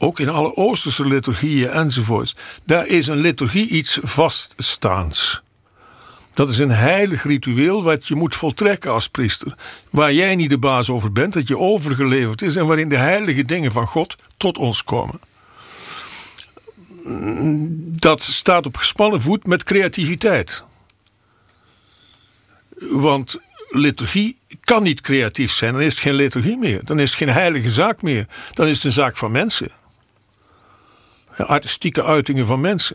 ook in alle Oosterse liturgieën enzovoorts, daar is een liturgie iets vaststaands. Dat is een heilig ritueel wat je moet voltrekken als priester. Waar jij niet de baas over bent, dat je overgeleverd is en waarin de heilige dingen van God tot ons komen. Dat staat op gespannen voet met creativiteit. Want liturgie kan niet creatief zijn. Dan is het geen liturgie meer. Dan is het geen heilige zaak meer. Dan is het een zaak van mensen. Artistieke uitingen van mensen.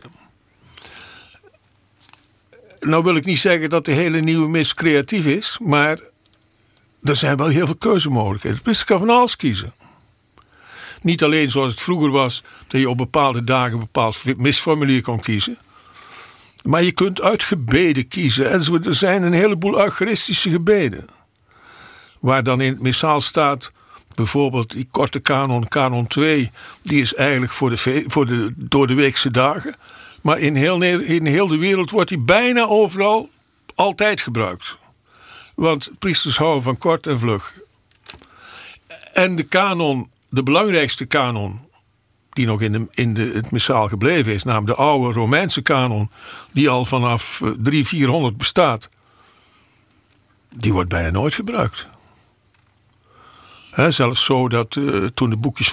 Nou wil ik niet zeggen dat de hele nieuwe mis creatief is, maar er zijn wel heel veel keuzemogelijkheden. De priester kan van alles kiezen. Niet alleen zoals het vroeger was, dat je op bepaalde dagen een bepaald misformulier kon kiezen. Maar je kunt uit gebeden kiezen. En er zijn een heleboel eucharistische gebeden. Waar dan in het missaal staat, bijvoorbeeld die korte kanon, kanon 2, die is eigenlijk voor de doordeweekse dagen. Maar in heel de wereld wordt die bijna overal altijd gebruikt. Want priesters houden van kort en vlug. En de kanon, de belangrijkste kanon, die nog in het missaal gebleven is, namelijk de oude Romeinse kanon, die al vanaf 300-400 bestaat, die wordt bijna nooit gebruikt. Zelfs zo dat toen de boekjes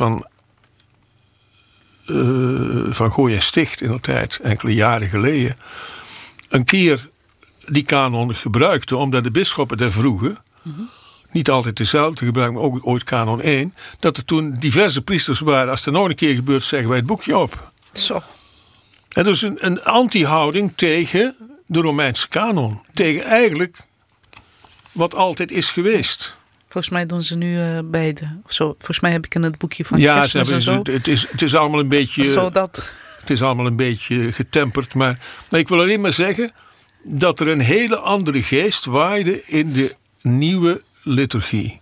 van Gooi en Sticht in de tijd, enkele jaren geleden, een keer die kanon gebruikte, omdat de bisschoppen daar vroegen, niet altijd dezelfde gebruiken, maar ook ooit kanon 1, dat er toen diverse priesters waren, als er nog een keer gebeurt, zeggen wij het boekje op. Zo. En dus een anti-houding tegen de Romeinse kanon. Tegen eigenlijk wat altijd is geweest. Volgens mij doen ze nu beide. Of zo. Volgens mij heb ik in het boekje van ja, het is allemaal een beetje. Zodat... Het is allemaal een beetje getemperd. Maar ik wil alleen maar zeggen dat er een hele andere geest waaide in de nieuwe liturgie.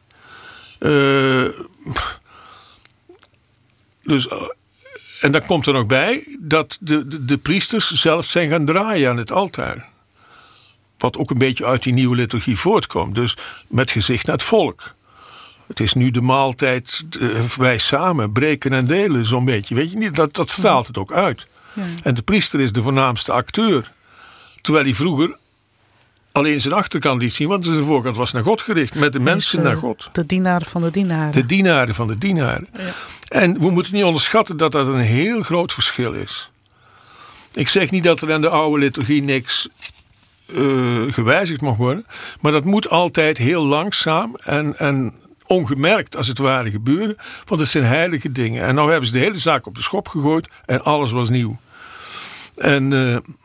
En dan komt er nog bij dat de priesters zelf zijn gaan draaien aan het altaar. Wat ook een beetje uit die nieuwe liturgie voortkomt. Dus met gezicht naar het volk. Het is nu de maaltijd, wij samen breken en delen zo'n beetje. Weet je niet, dat straalt het ook uit. Ja. En de priester is de voornaamste acteur. Terwijl hij vroeger alleen zijn achterkant liet zien, want de voorkant was naar God gericht. Met de mensen naar God. De dienaren van de dienaren. De dienaren van de dienaren. Ja. En we moeten niet onderschatten dat dat een heel groot verschil is. Ik zeg niet dat er aan de oude liturgie niks gewijzigd mag worden. Maar dat moet altijd heel langzaam en ongemerkt als het ware gebeuren. Want het zijn heilige dingen. En nou hebben ze de hele zaak op de schop gegooid en alles was nieuw. En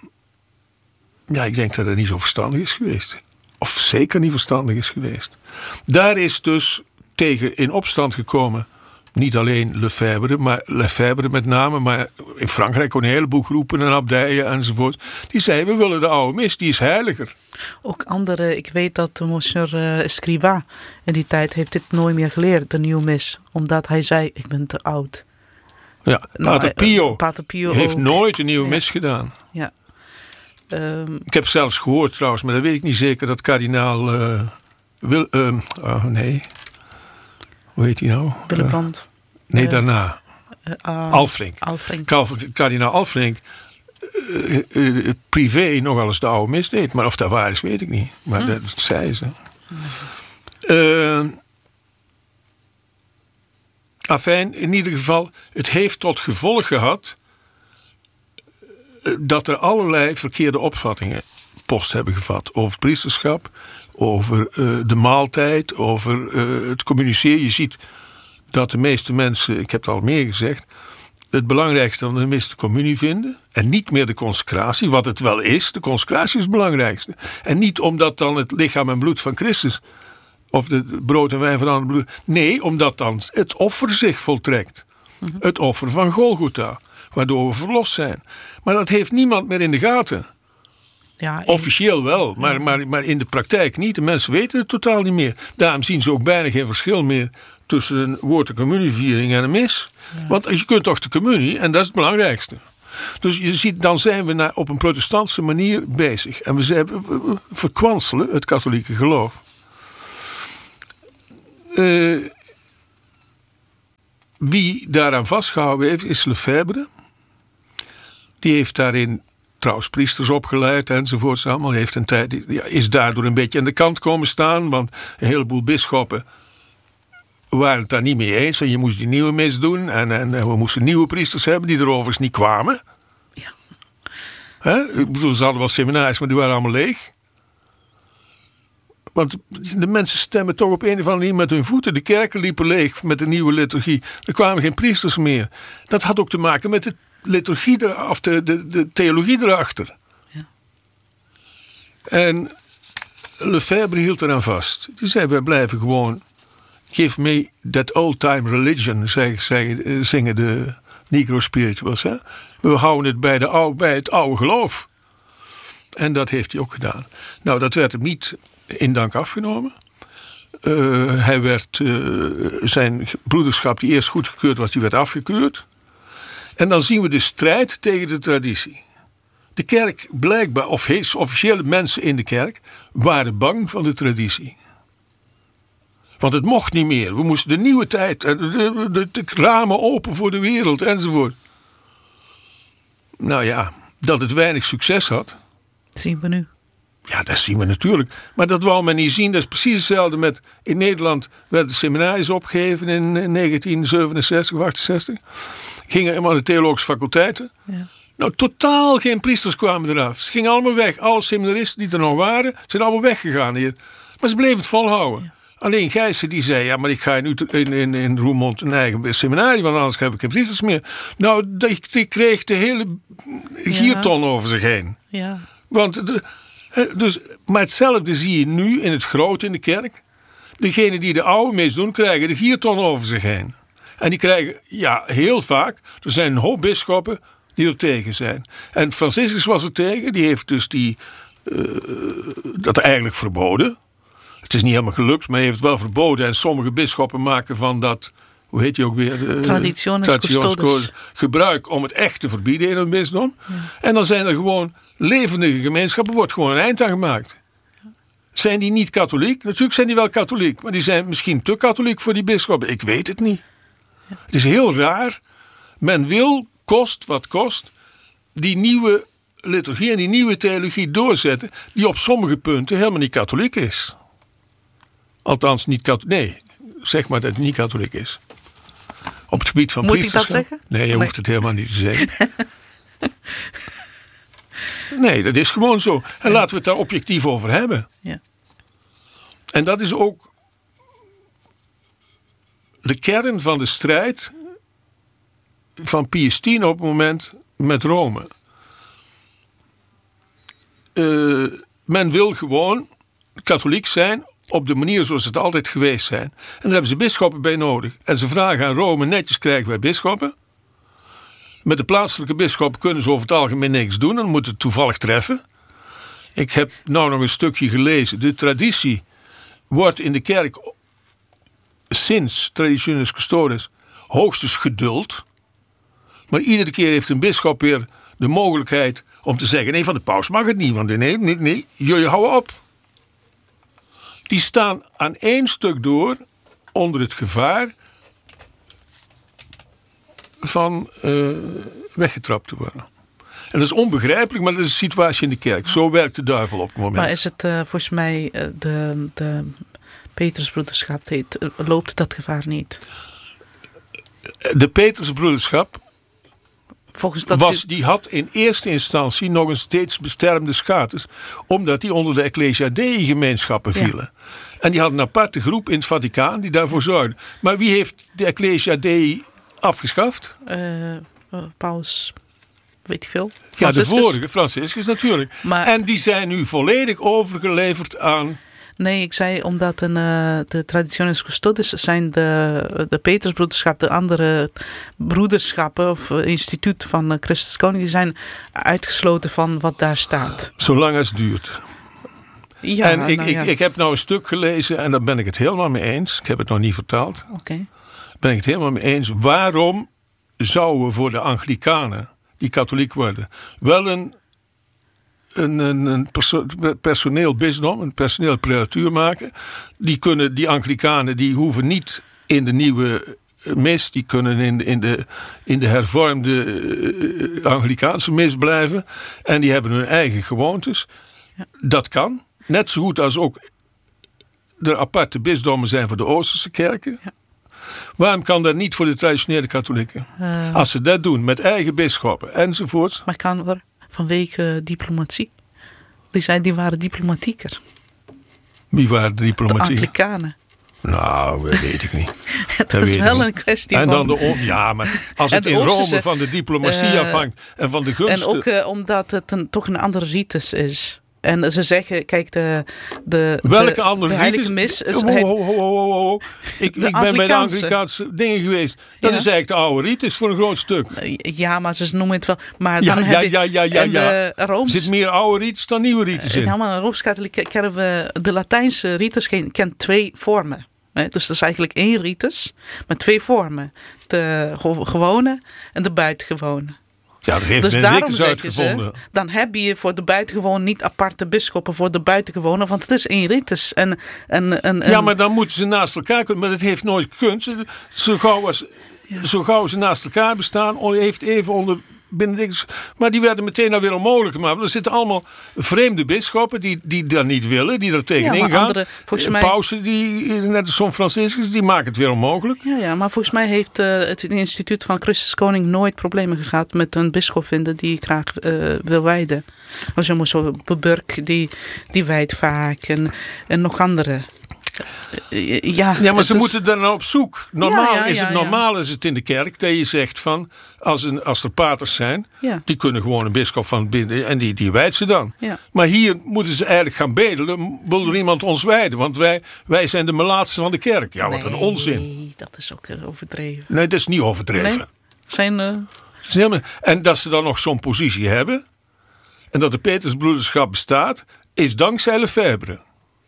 ik denk dat het niet zo verstandig is geweest. Of zeker niet verstandig is geweest. Daar is dus tegen in opstand gekomen. Niet alleen Lefebvre met name, maar in Frankrijk ook een heleboel groepen en abdijen enzovoort. Die zeiden, we willen de oude mis, die is heiliger. Ook andere, ik weet dat Monsieur Escrivá in die tijd heeft dit nooit meer geleerd, de nieuwe mis. Omdat hij zei, ik ben te oud. Ja, Pater Pio heeft ook nooit een nieuwe mis gedaan. Ja. Ik heb zelfs gehoord trouwens, maar dat weet ik niet zeker, dat kardinaal hoe heet hij nou? Willebrand. Daarna. Alfrink. Kardinaal Alfrink privé nogal eens de oude mis deed. Maar of dat waar is, weet ik niet. Maar dat zei ze. Afijn, in ieder geval, het heeft tot gevolg gehad dat er allerlei verkeerde opvattingen post hebben gevat over het priesterschap, over de maaltijd, over het communiceren. Je ziet dat de meeste mensen, ik heb het al meer gezegd, het belangrijkste van de mis de communie vinden en niet meer de consecratie, wat het wel is. De consecratie is het belangrijkste. En niet omdat dan het lichaam en bloed van Christus of de brood en wijn van andere bloed. Nee, omdat dan het offer zich voltrekt. Het offer van Golgotha, waardoor we verlost zijn. Maar dat heeft niemand meer in de gaten. Ja, officieel wel, maar in de praktijk niet. De mensen weten het totaal niet meer. Daarom zien ze ook bijna geen verschil meer tussen een woord- en communieviering en een mis. Ja. Want je kunt toch de communie, en dat is het belangrijkste. Dus je ziet, dan zijn we op een protestantse manier bezig. En we verkwanselen het katholieke geloof. wie daaraan vastgehouden heeft, is Lefebvre. Die heeft daarin trouwens priesters opgeleid enzovoorts allemaal. Heeft een tijd, is daardoor een beetje aan de kant komen staan. Want een heleboel bisschoppen waren het daar niet mee eens. En je moest die nieuwe mis doen. En we moesten nieuwe priesters hebben die er overigens niet kwamen. Ja. Ik bedoel, ze hadden wel seminaries, maar die waren allemaal leeg. Want de mensen stemmen toch op een of andere manier met hun voeten. De kerken liepen leeg met de nieuwe liturgie. Er kwamen geen priesters meer. Dat had ook te maken met de liturgie, of de theologie erachter. Ja. En Lefebvre hield eraan vast. Die zei, wij blijven gewoon... Give me that old-time religion, zingen de Negro spirituals. Hè? We houden het bij het oude geloof. En dat heeft hij ook gedaan. Nou, dat werd hem niet in dank afgenomen. Hij werd zijn broederschap, die eerst goedgekeurd was, die werd afgekeurd. En dan zien we de strijd tegen de traditie. De kerk blijkbaar, of officiële mensen in de kerk, waren bang van de traditie. Want het mocht niet meer. We moesten de nieuwe tijd, de ramen open voor de wereld enzovoort. Nou ja, dat het weinig succes had. Zien we nu. Ja, dat zien we natuurlijk. Maar dat wou men niet zien. Dat is precies hetzelfde met... In Nederland werden seminaries opgegeven in 1967 of 68. Gingen helemaal de theologische faculteiten. Ja. Nou, totaal geen priesters kwamen eraf. Ze gingen allemaal weg. Alle seminaristen die er nog waren, zijn allemaal weggegaan hier. Maar ze bleven het volhouden. Ja. Alleen Gijssen die zei, ja, maar ik ga nu in Roermond een eigen seminarie, want anders heb ik geen priesters meer. Nou, die kreeg de hele gierton over zich heen. Ja. Want maar hetzelfde zie je nu in het groot in de kerk. Degenen die de oude mis doen, krijgen de gierton over zich heen. En die krijgen, ja, heel vaak, er zijn een hoop bisschoppen die er tegen zijn. En Franciscus was er tegen, die heeft dus dat eigenlijk verboden. Het is niet helemaal gelukt, maar hij heeft het wel verboden. En sommige bisschoppen maken van dat, hoe heet die ook weer? Traditionis custodes. Gebruik om het echt te verbieden in een bisdom. Ja. En dan zijn er gewoon levendige gemeenschappen, wordt gewoon een eind aan gemaakt. Ja. Zijn die niet katholiek? Natuurlijk zijn die wel katholiek, maar die zijn misschien te katholiek voor die bisschoppen. Ik weet het niet. Ja. Het is heel raar. Men wil, kost wat kost, die nieuwe liturgie en die nieuwe theologie doorzetten, die op sommige punten helemaal niet katholiek is. Althans, niet katholiek. Nee, zeg maar dat het niet katholiek is. Op het gebied van priesterschap. Moet ik dat zeggen? Nee, je hoeft het helemaal niet te zeggen. Nee, dat is gewoon zo. En laten we het daar objectief over hebben. Ja. En dat is ook de kern van de strijd van Pius X op het moment met Rome. Men wil gewoon katholiek zijn op de manier zoals het altijd geweest zijn. En daar hebben ze bisschoppen bij nodig. En ze vragen aan Rome, netjes krijgen wij bisschoppen. Met de plaatselijke bisschoppen kunnen ze over het algemeen niks doen. Dan moet het toevallig treffen. Ik heb nou nog een stukje gelezen. De traditie wordt in de kerk sinds Traditionis Custodes hoogstens geduld. Maar iedere keer heeft een bisschop weer de mogelijkheid om te zeggen, nee, van de paus mag het niet. Want nee, jullie houden op. Die staan aan één stuk door onder het gevaar van weggetrapt te worden. En dat is onbegrijpelijk, maar dat is de situatie in de kerk. Zo werkt de duivel op het moment. Maar is het volgens mij de Petrusbroederschap, loopt dat gevaar niet? De Petrusbroederschap dat die had in eerste instantie nog een steeds beschermde status, omdat die onder de Ecclesia Dei gemeenschappen vielen. Ja. En die hadden een aparte groep in het Vaticaan die daarvoor zorgde. Maar wie heeft de Ecclesia Dei afgeschaft? Paus, weet ik veel. Franciscus. Ja, de vorige, Franciscus natuurlijk. Maar, en die zijn nu volledig overgeleverd aan... Nee, ik zei omdat de Traditionis Custodes zijn de Petrusbroederschap, de andere broederschappen of instituut van Christus Koning, die zijn uitgesloten van wat daar staat. Zolang als het duurt. Ja, en ik heb nou een stuk gelezen en daar ben ik het helemaal mee eens. Ik heb het nog niet vertaald. Okay. Ben ik het helemaal mee eens. Waarom zouden we voor de Anglikanen, die katholiek worden, wel een personeel bisdom, een personeel prelatuur maken. Die Anglikanen die hoeven niet in de nieuwe mis, die kunnen in de hervormde Anglikaanse mis blijven. En die hebben hun eigen gewoontes. Ja. Dat kan. Net zo goed als ook er aparte bisdommen zijn voor de Oosterse kerken. Ja. Waarom kan dat niet voor de traditionele katholieken? Als ze dat doen met eigen bisschoppen enzovoorts. Maar kan er vanwege diplomatie? Die waren diplomatieker. Wie waren de diplomatie? De Anglikanen. Nou, dat weet ik niet. Dat is wel een kwestie en van... Dan ja, maar als het in Rome van de diplomatie afhangt en van de gunsten... En ook omdat het toch een andere ritus is. En ze zeggen, kijk, welke andere heilige mis... Ik ben bij de Anglikaanse dingen geweest. Dat is eigenlijk de oude ritus voor een groot stuk. Ja, maar ze noemen het wel... Maar ja, dan Er zit meer oude ritus dan nieuwe ritus in. Ja, maar een Rooms-Katholieke kerk, de Latijnse ritus kent 2 vormen. Dus dat is eigenlijk 1 ritus met 2 vormen. De gewone en de buitengewone. Ja, dat heeft dus daarom zeggen ze, dan heb je voor de buitengewoon niet aparte bisschoppen voor de buitengewone, want het is 1 ritus. Ja, maar dan moeten ze naast elkaar kunnen, maar dat heeft nooit gekund. Zo gauw ze naast elkaar bestaan, heeft even onder Benedictus, maar die werden meteen nou weer onmogelijk gemaakt. Er zitten allemaal vreemde bisschoppen die dat niet willen, die er tegenin gaan. Pausen, net als San Franciscus, die maken het weer onmogelijk. Ja, maar volgens mij heeft het instituut van Christus Koning nooit problemen gehad met een bisschop vinden die graag wil wijden. Zo Burk, die wijdt vaak en nog andere. Ja, maar ze moeten daar nou op zoek. Normaal is het in de kerk dat je zegt van, als er paters zijn, die kunnen gewoon een bisschop van binnen en die wijdt ze dan. Ja. Maar hier moeten ze eigenlijk gaan bedelen, wil er iemand ons wijden? Want wij zijn de melaatsen van de kerk. Ja, wat een onzin. Nee, dat is ook overdreven. Nee, dat is niet overdreven. Nee? En dat ze dan nog zo'n positie hebben en dat de Petersbroederschap bestaat, is dankzij Lefebvre.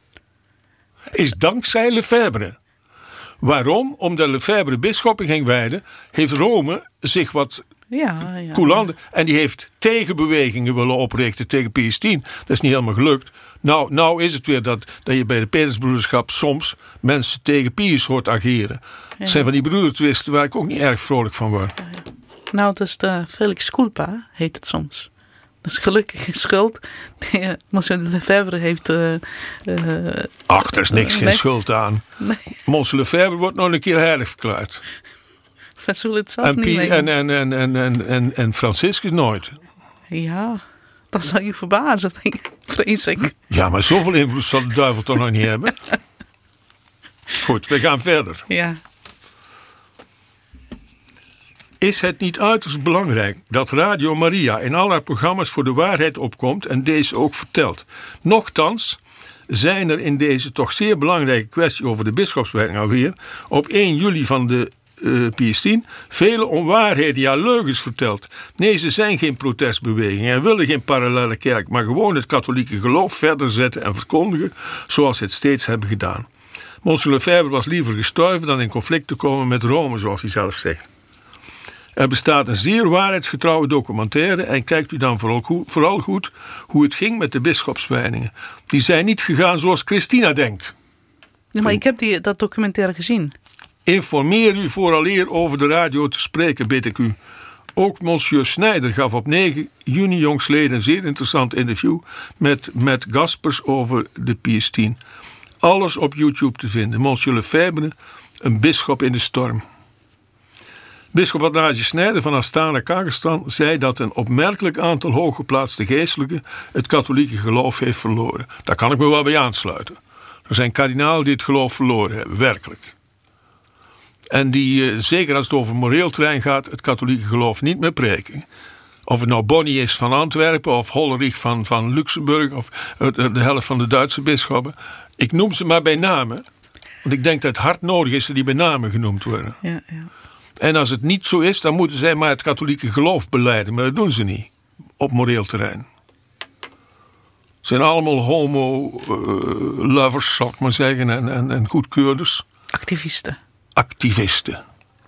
Waarom? Omdat Lefebvre bisschoppen ging wijden, heeft Rome zich wat coulant. En die heeft tegenbewegingen willen oprichten tegen Pius X. Dat is niet helemaal gelukt. Nou is het weer dat je bij de Petersbroederschap soms mensen tegen Pius hoort ageren. Het zijn van die broedertwisten waar ik ook niet erg vrolijk van word. Ja. Nou, dat is de Felix culpa, heet het soms. Dat is gelukkig schuld. Monsieur Lefebvre heeft... Ach, er is geen schuld aan. Nee. Monsieur Lefebvre wordt nog een keer heilig verklaard. We zullen het zelf niet weten. En Franciscus nooit. Ja, dat zou je verbazen, vrees ik. Ja, maar zoveel invloed zal de duivel toch nog niet hebben? Goed, we gaan verder. Ja. Is het niet uiterst belangrijk dat Radio Maria in al haar programma's voor de waarheid opkomt en deze ook vertelt? Nochtans zijn er in deze toch zeer belangrijke kwestie over de bisschopswijding alweer op 1 juli van de Pius X vele onwaarheden, ja leugens verteld. Nee, ze zijn geen protestbeweging en willen geen parallele kerk, maar gewoon het katholieke geloof verder zetten en verkondigen zoals ze het steeds hebben gedaan. Monsieur Lefebvre was liever gestorven dan in conflict te komen met Rome, zoals hij zelf zegt. Er bestaat een zeer waarheidsgetrouwe documentaire en kijkt u dan vooral goed hoe het ging met de bisschopswijdingen. Die zijn niet gegaan zoals Christina denkt. Ja, maar ik heb dat documentaire gezien. Informeer u vooraleer over de radio te spreken, bid ik u. Ook monsieur Snijder gaf op 9 juni jongstleden een zeer interessant interview met Gaspers over de Pius X. Alles op YouTube te vinden. Monsieur Lefebvre, een bisschop in de storm. Bisschop Athanasius Snijder van Astana, Kazachstan, zei dat een opmerkelijk aantal hooggeplaatste geestelijken het katholieke geloof heeft verloren. Daar kan ik me wel bij aansluiten. Er zijn kardinalen die het geloof verloren hebben, werkelijk. En die, zeker als het over moreel terrein gaat, het katholieke geloof niet meer preken. Of het nou Bonnie is van Antwerpen of Hollerich van Luxemburg of de helft van de Duitse bisschoppen. Ik noem ze maar bij namen, want ik denk dat het hard nodig is dat die bij namen genoemd worden. Ja. En als het niet zo is, dan moeten zij maar het katholieke geloof belijden. Maar dat doen ze niet, op moreel terrein. Het zijn allemaal homo-lovers, zal ik maar zeggen, en goedkeurders. Activisten.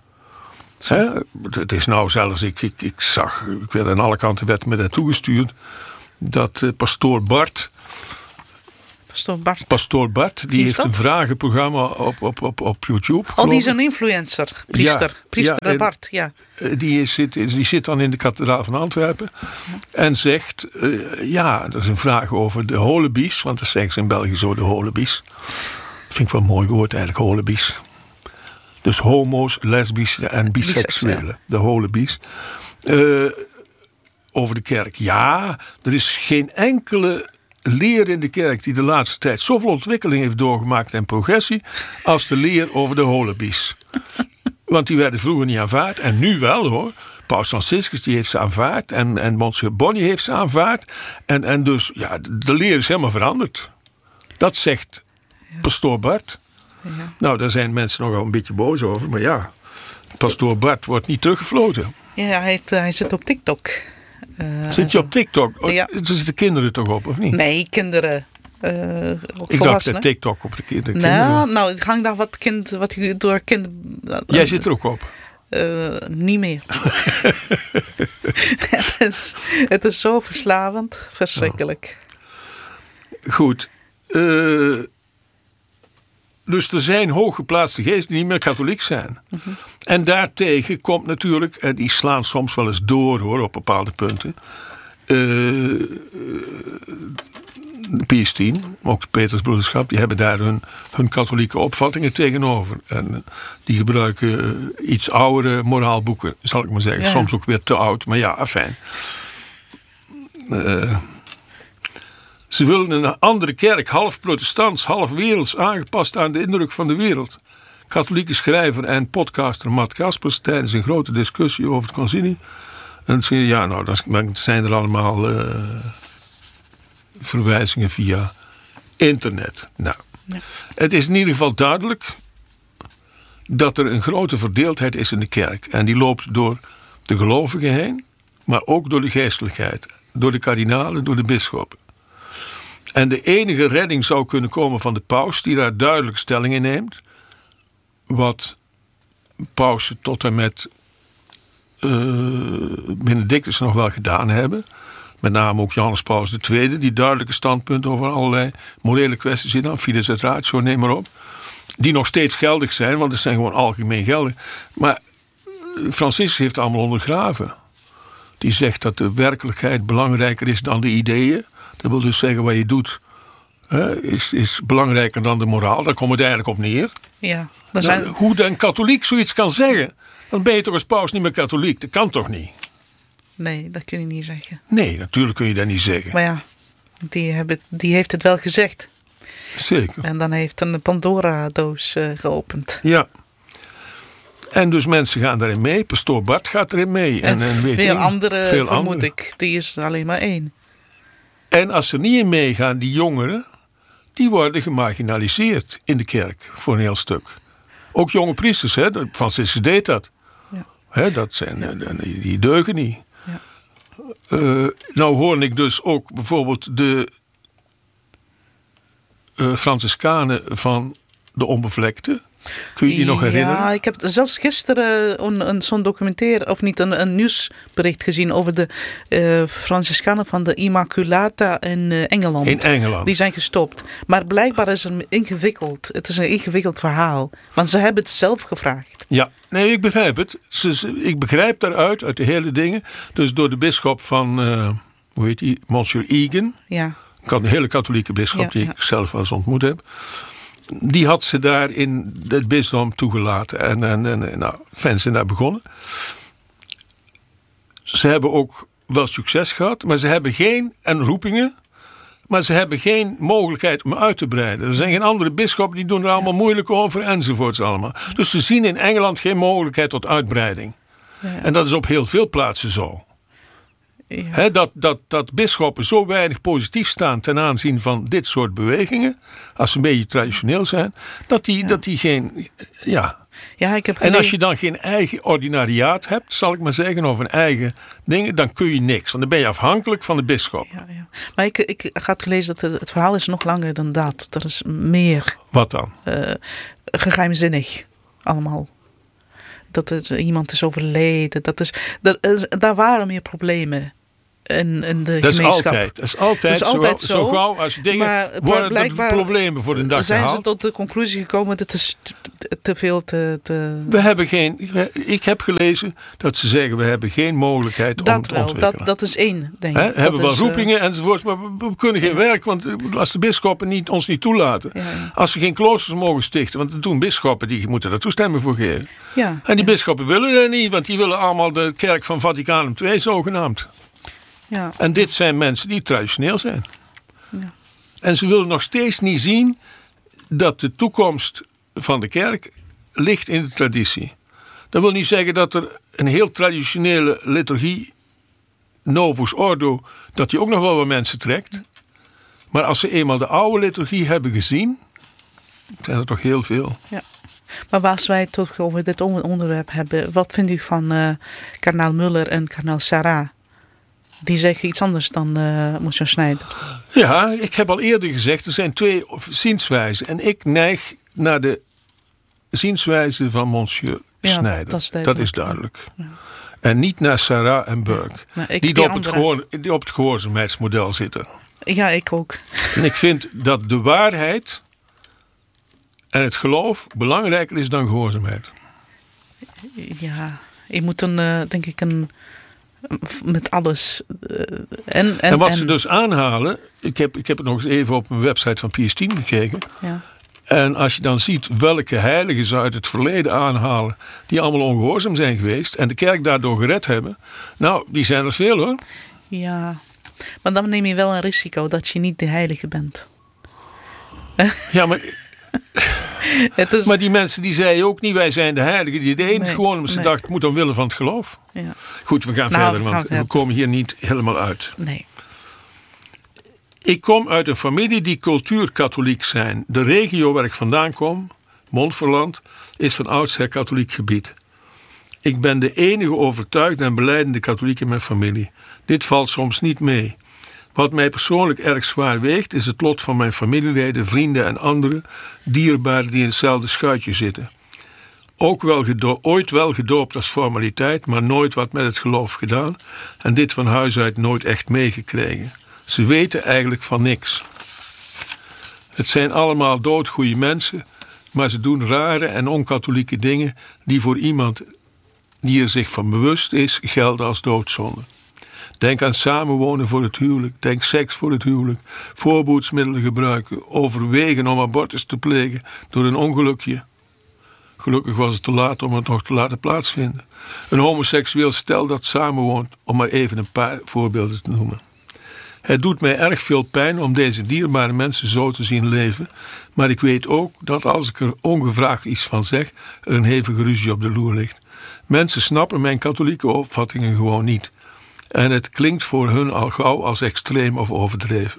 Het is nou zelfs, ik werd aan alle kanten me daar toegestuurd, dat pastoor Bart Pastoor Bart. Die heeft een vragenprogramma op YouTube. Die is een influencer. Priester Bart, ja. Die zit dan in de kathedraal van Antwerpen. En zegt, dat is een vraag over de holibies. Want dat zeggen ze in België zo, de holibies. Vind ik wel een mooi woord eigenlijk, holibies. Dus homo's, lesbische en biseksuelen. De holibies. Over de kerk. Ja, er is geen enkele leer in de kerk die de laatste tijd zoveel ontwikkeling heeft doorgemaakt en progressie als de leer over de holibies. Want die werden vroeger niet aanvaard en nu wel hoor. Paus Franciscus die heeft ze aanvaard en Monsieur Bonnie heeft ze aanvaard. En dus ja, de leer is helemaal veranderd. Dat zegt pastoor Bart. Ja. Nou, daar zijn mensen nogal een beetje boos over, maar ja, pastoor Bart wordt niet teruggefloten. Ja, hij zit op TikTok. Zit je op TikTok? Ja. Er zitten kinderen toch op, of niet? Nee, kinderen. Ik dacht dat TikTok op de kinderen. Nou, het hangt daar wat je door kinderen... Jij zit er ook op? Niet meer. het is zo verslavend. Verschrikkelijk. Goed. Dus er zijn hooggeplaatste geesten die niet meer katholiek zijn. Mm-hmm. En daartegen komt natuurlijk, en die slaan soms wel eens door hoor, op bepaalde punten. De Pius X, ook de Petersbroederschap, die hebben daar hun katholieke opvattingen tegenover. En die gebruiken iets oudere moraalboeken, zal ik maar zeggen. Ja. Soms ook weer te oud, maar ja, afijn. Ze willen een andere kerk, half protestants, half werelds, aangepast aan de indruk van de wereld. Katholieke schrijver en podcaster Matt Kaspers tijdens een grote discussie over het concilie. En ja, nou, dan zijn er allemaal verwijzingen via internet. Nou, ja. Het is in ieder geval duidelijk dat er een grote verdeeldheid is in de kerk. En die loopt door de gelovigen heen, maar ook door de geestelijkheid. Door de kardinalen, door de bisschoppen. En de enige redding zou kunnen komen van de paus, die daar duidelijk stelling in neemt. Wat pausen tot en met Benedictus nog wel gedaan hebben. Met name ook Johannes Paulus II, die duidelijke standpunten over allerlei morele kwesties in, Fides et Ratio, neem maar op. Die nog steeds geldig zijn, want het zijn gewoon algemeen geldig. Maar Franciscus heeft het allemaal ondergraven. Die zegt dat de werkelijkheid belangrijker is dan de ideeën. Dat wil dus zeggen, wat je doet is belangrijker dan de moraal. Daar komt het eigenlijk op neer. Ja, hoe een katholiek zoiets kan zeggen, dan ben je toch als paus niet meer katholiek. Dat kan toch niet? Nee, dat kun je niet zeggen. Nee, natuurlijk kun je dat niet zeggen. Maar ja, die heeft het wel gezegd. Zeker. En dan heeft een Pandora-doos geopend. Ja. En dus mensen gaan daarin mee. Pastoor Bart gaat erin mee. En veel anderen, vermoed ik. Die is alleen maar één. En als ze niet in meegaan, die jongeren, die worden gemarginaliseerd in de kerk voor een heel stuk. Ook jonge priesters, hè? Franciscus deed dat. Ja. Hè, dat zijn, die deugen niet. Ja. Nou hoor ik dus ook bijvoorbeeld de Franciscanen van de Onbevlekte. Kun je die nog herinneren? Ja, ik heb zelfs gisteren zo'n documentaire, of niet, een nieuwsbericht gezien over de Franciscanen van de Immaculata in Engeland. In Engeland. Die zijn gestopt. Maar blijkbaar is het ingewikkeld. Het is een ingewikkeld verhaal. Want ze hebben het zelf gevraagd. Ja, nee, ik begrijp het. Ik begrijp daaruit, uit de hele dingen. Dus door de bisschop van, hoe heet die? Monsieur Egan. Ja. Een hele katholieke bisschop die ik zelf wel eens ontmoet heb. Die had ze daar in het bisdom toegelaten. En nou, fans zijn daar begonnen. Ze hebben ook wel succes gehad. Maar ze hebben geen roepingen. Maar ze hebben geen mogelijkheid om uit te breiden. Er zijn geen andere bisschoppen die doen er allemaal moeilijk over. Enzovoorts allemaal. Dus ze zien in Engeland geen mogelijkheid tot uitbreiding. Ja. En dat is op heel veel plaatsen zo. Ja. He, dat bisschoppen zo weinig positief staan ten aanzien van dit soort bewegingen, als ze een beetje traditioneel zijn, dat die geen. Ja, ik heb en als je dan geen eigen ordinariaat hebt, zal ik maar zeggen, of een eigen ding, dan kun je niks. Want dan ben je afhankelijk van de bisschop. Ja. Maar ik had gelezen dat het verhaal is nog langer dan dat. Er is meer. Wat dan? Geheimzinnig. Allemaal. Dat er iemand is overleden. Daar waren meer problemen. in de dat gemeenschap. Dat is altijd zo gauw als dingen worden er problemen voor de dag zijn gehaald. Ze tot de conclusie gekomen dat het te veel Ik heb gelezen dat ze zeggen we hebben geen mogelijkheid om het te ontwikkelen. Dat is één, denk ik. We hebben wel roepingen enzovoort, maar we kunnen geen werk, want als de bisschoppen ons niet toelaten. Ja. Als ze geen kloosters mogen stichten, want dat doen bisschoppen, die moeten daar toestemming voor geven. Ja. En die bisschoppen willen dat niet, want die willen allemaal de kerk van Vaticanum II zogenaamd. Ja. En dit zijn mensen die traditioneel zijn. Ja. En ze willen nog steeds niet zien dat de toekomst van de kerk ligt in de traditie. Dat wil niet zeggen dat er een heel traditionele liturgie, Novus Ordo, dat die ook nog wel wat mensen trekt. Maar als ze eenmaal de oude liturgie hebben gezien, zijn er toch heel veel. Ja. Maar als wij het toch over dit onderwerp hebben, wat vindt u van kardinaal Muller en kardinaal Sarah? Die zeggen iets anders dan Monsieur Schneider. Ja, ik heb al eerder gezegd, er zijn twee zienswijzen. En ik neig naar de zienswijze van Monsieur Schneider. Dat is duidelijk. Ja. En niet naar Sarah en Burke. Die op het gehoorzaamheidsmodel zitten. Ja, ik ook. En ik vind dat de waarheid en het geloof belangrijker is dan gehoorzaamheid. Ja, je moet denk ik met alles. En wat ze dus aanhalen, ik heb het nog eens even op mijn website van Pius X gekeken. Ja. En als je dan ziet welke heiligen ze uit het verleden aanhalen, die allemaal ongehoorzaam zijn geweest en de kerk daardoor gered hebben, nou, die zijn er veel hoor. Ja, maar dan neem je wel een risico dat je niet de heilige bent. Ja, maar maar die mensen die zeiden ook niet wij zijn de heiligen. Die deden het gewoon omdat ze dachten het moet omwille van het geloof. Ja. Goed, we gaan verder, want we komen hier niet helemaal uit. Nee. Ik kom uit een familie die cultuurkatholiek zijn. De regio waar ik vandaan kom, Montferland, is van oudsher katholiek gebied. Ik ben de enige overtuigde en belijdende katholiek in mijn familie. Dit valt soms niet mee. Wat mij persoonlijk erg zwaar weegt is het lot van mijn familieleden, vrienden en anderen, dierbaren die in hetzelfde schuitje zitten. Ook ooit wel gedoopt als formaliteit, maar nooit wat met het geloof gedaan en dit van huis uit nooit echt meegekregen. Ze weten eigenlijk van niks. Het zijn allemaal doodgoeie mensen, maar ze doen rare en onkatholieke dingen die voor iemand die er zich van bewust is, gelden als doodzonde. Denk aan samenwonen voor het huwelijk. Denk seks voor het huwelijk. Voorboedsmiddelen gebruiken. Overwegen om abortus te plegen door een ongelukje. Gelukkig was het te laat om het nog te laten plaatsvinden. Een homoseksueel stel dat samenwoont, om maar even een paar voorbeelden te noemen. Het doet mij erg veel pijn om deze dierbare mensen zo te zien leven. Maar ik weet ook dat als ik er ongevraagd iets van zeg, er een hevige ruzie op de loer ligt. Mensen snappen mijn katholieke opvattingen gewoon niet. En het klinkt voor hun al gauw als extreem of overdreven.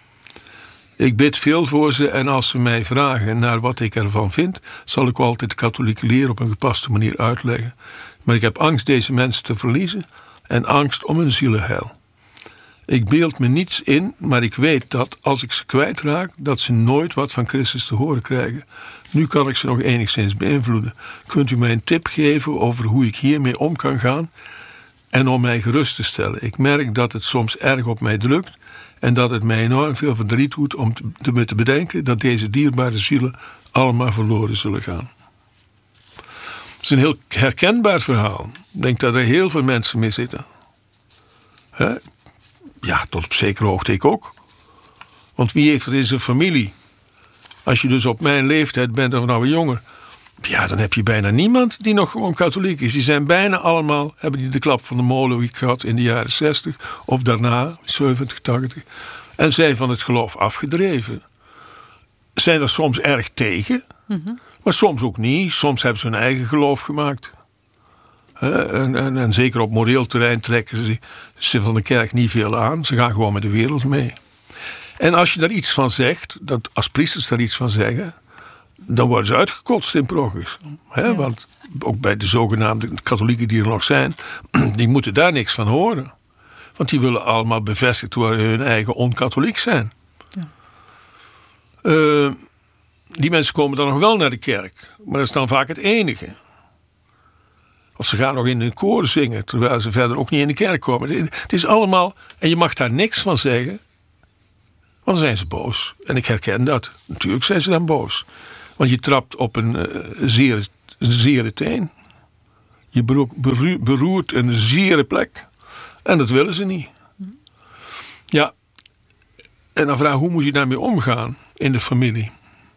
Ik bid veel voor ze en als ze mij vragen naar wat ik ervan vind, zal ik altijd de katholieke leer op een gepaste manier uitleggen. Maar ik heb angst deze mensen te verliezen en angst om hun zielenheil. Ik beeld me niets in, maar ik weet dat als ik ze kwijtraak, dat ze nooit wat van Christus te horen krijgen. Nu kan ik ze nog enigszins beïnvloeden. Kunt u mij een tip geven over hoe ik hiermee om kan gaan? En om mij gerust te stellen. Ik merk dat het soms erg op mij drukt en dat het mij enorm veel verdriet doet om me te bedenken dat deze dierbare zielen allemaal verloren zullen gaan. Het is een heel herkenbaar verhaal. Ik denk dat er heel veel mensen mee zitten. Ja, tot op zekere hoogte ik ook. Want wie heeft er in zijn familie? Als je dus op mijn leeftijd bent of nou jonger, ja, dan heb je bijna niemand die nog gewoon katholiek is. Die zijn bijna allemaal, hebben die de klap van de molen gehad in de jaren 60 of daarna, 70, 80. En zijn van het geloof afgedreven. Zijn er soms erg tegen, maar soms ook niet. Soms hebben ze hun eigen geloof gemaakt. En zeker op moreel terrein trekken ze van de kerk niet veel aan. Ze gaan gewoon met de wereld mee. En als je daar iets van zegt, als priesters daar iets van zeggen, dan worden ze uitgekotst in progress. Ja. Want ook bij de zogenaamde katholieken die er nog zijn, die moeten daar niks van horen. Want die willen allemaal bevestigd worden hun eigen onkatholiek zijn. Ja. Die mensen komen dan nog wel naar de kerk. Maar dat is dan vaak het enige. Of ze gaan nog in een koor zingen, terwijl ze verder ook niet in de kerk komen. Het is allemaal, en je mag daar niks van zeggen, want dan zijn ze boos. En ik herken dat. Natuurlijk zijn ze dan boos. Want je trapt op een zere teen. Je beroert een zere plek. En dat willen ze niet. Ja. En dan vraag hoe moet je daarmee omgaan in de familie?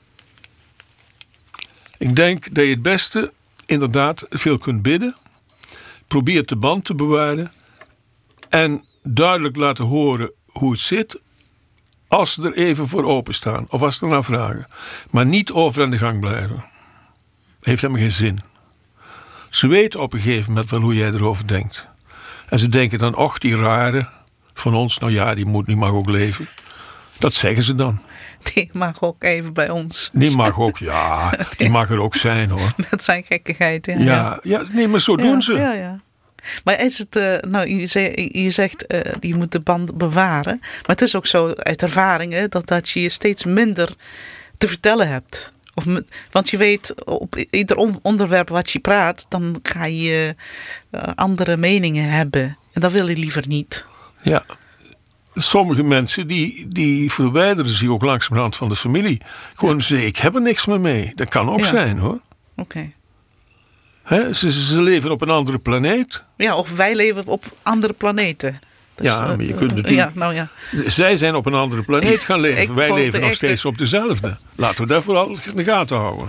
Ik denk dat je het beste inderdaad veel kunt bidden. Probeer de band te bewaren. En duidelijk laten horen hoe het zit. Als ze er even voor openstaan. Of als ze er naar vragen. Maar niet over aan de gang blijven. Heeft helemaal geen zin. Ze weten op een gegeven moment wel hoe jij erover denkt. En ze denken dan, och die rare van ons. Nou ja, die mag ook leven. Dat zeggen ze dan. Die mag ook even bij ons. Die mag ook, ja. Die mag er ook zijn hoor. Met zijn gekkigheid. Ja, nee, maar zo doen ze. Ja. Maar is het, je zegt, je moet de band bewaren. Maar het is ook zo uit ervaring dat je steeds minder te vertellen hebt. Want je weet, op ieder onderwerp wat je praat, dan ga je andere meningen hebben. En dat wil je liever niet. Ja, sommige mensen die verwijderen zich ook langzamerhand van de familie. Gewoon zeggen, ik heb er niks meer mee. Dat kan ook zijn hoor. Oké. Ze leven op een andere planeet. Ja, of wij leven op andere planeten. Dus, ja, maar je kunt natuurlijk... Zij zijn op een andere planeet gaan leven. Wij leven nog steeds op dezelfde. Laten we dat vooral in de gaten houden.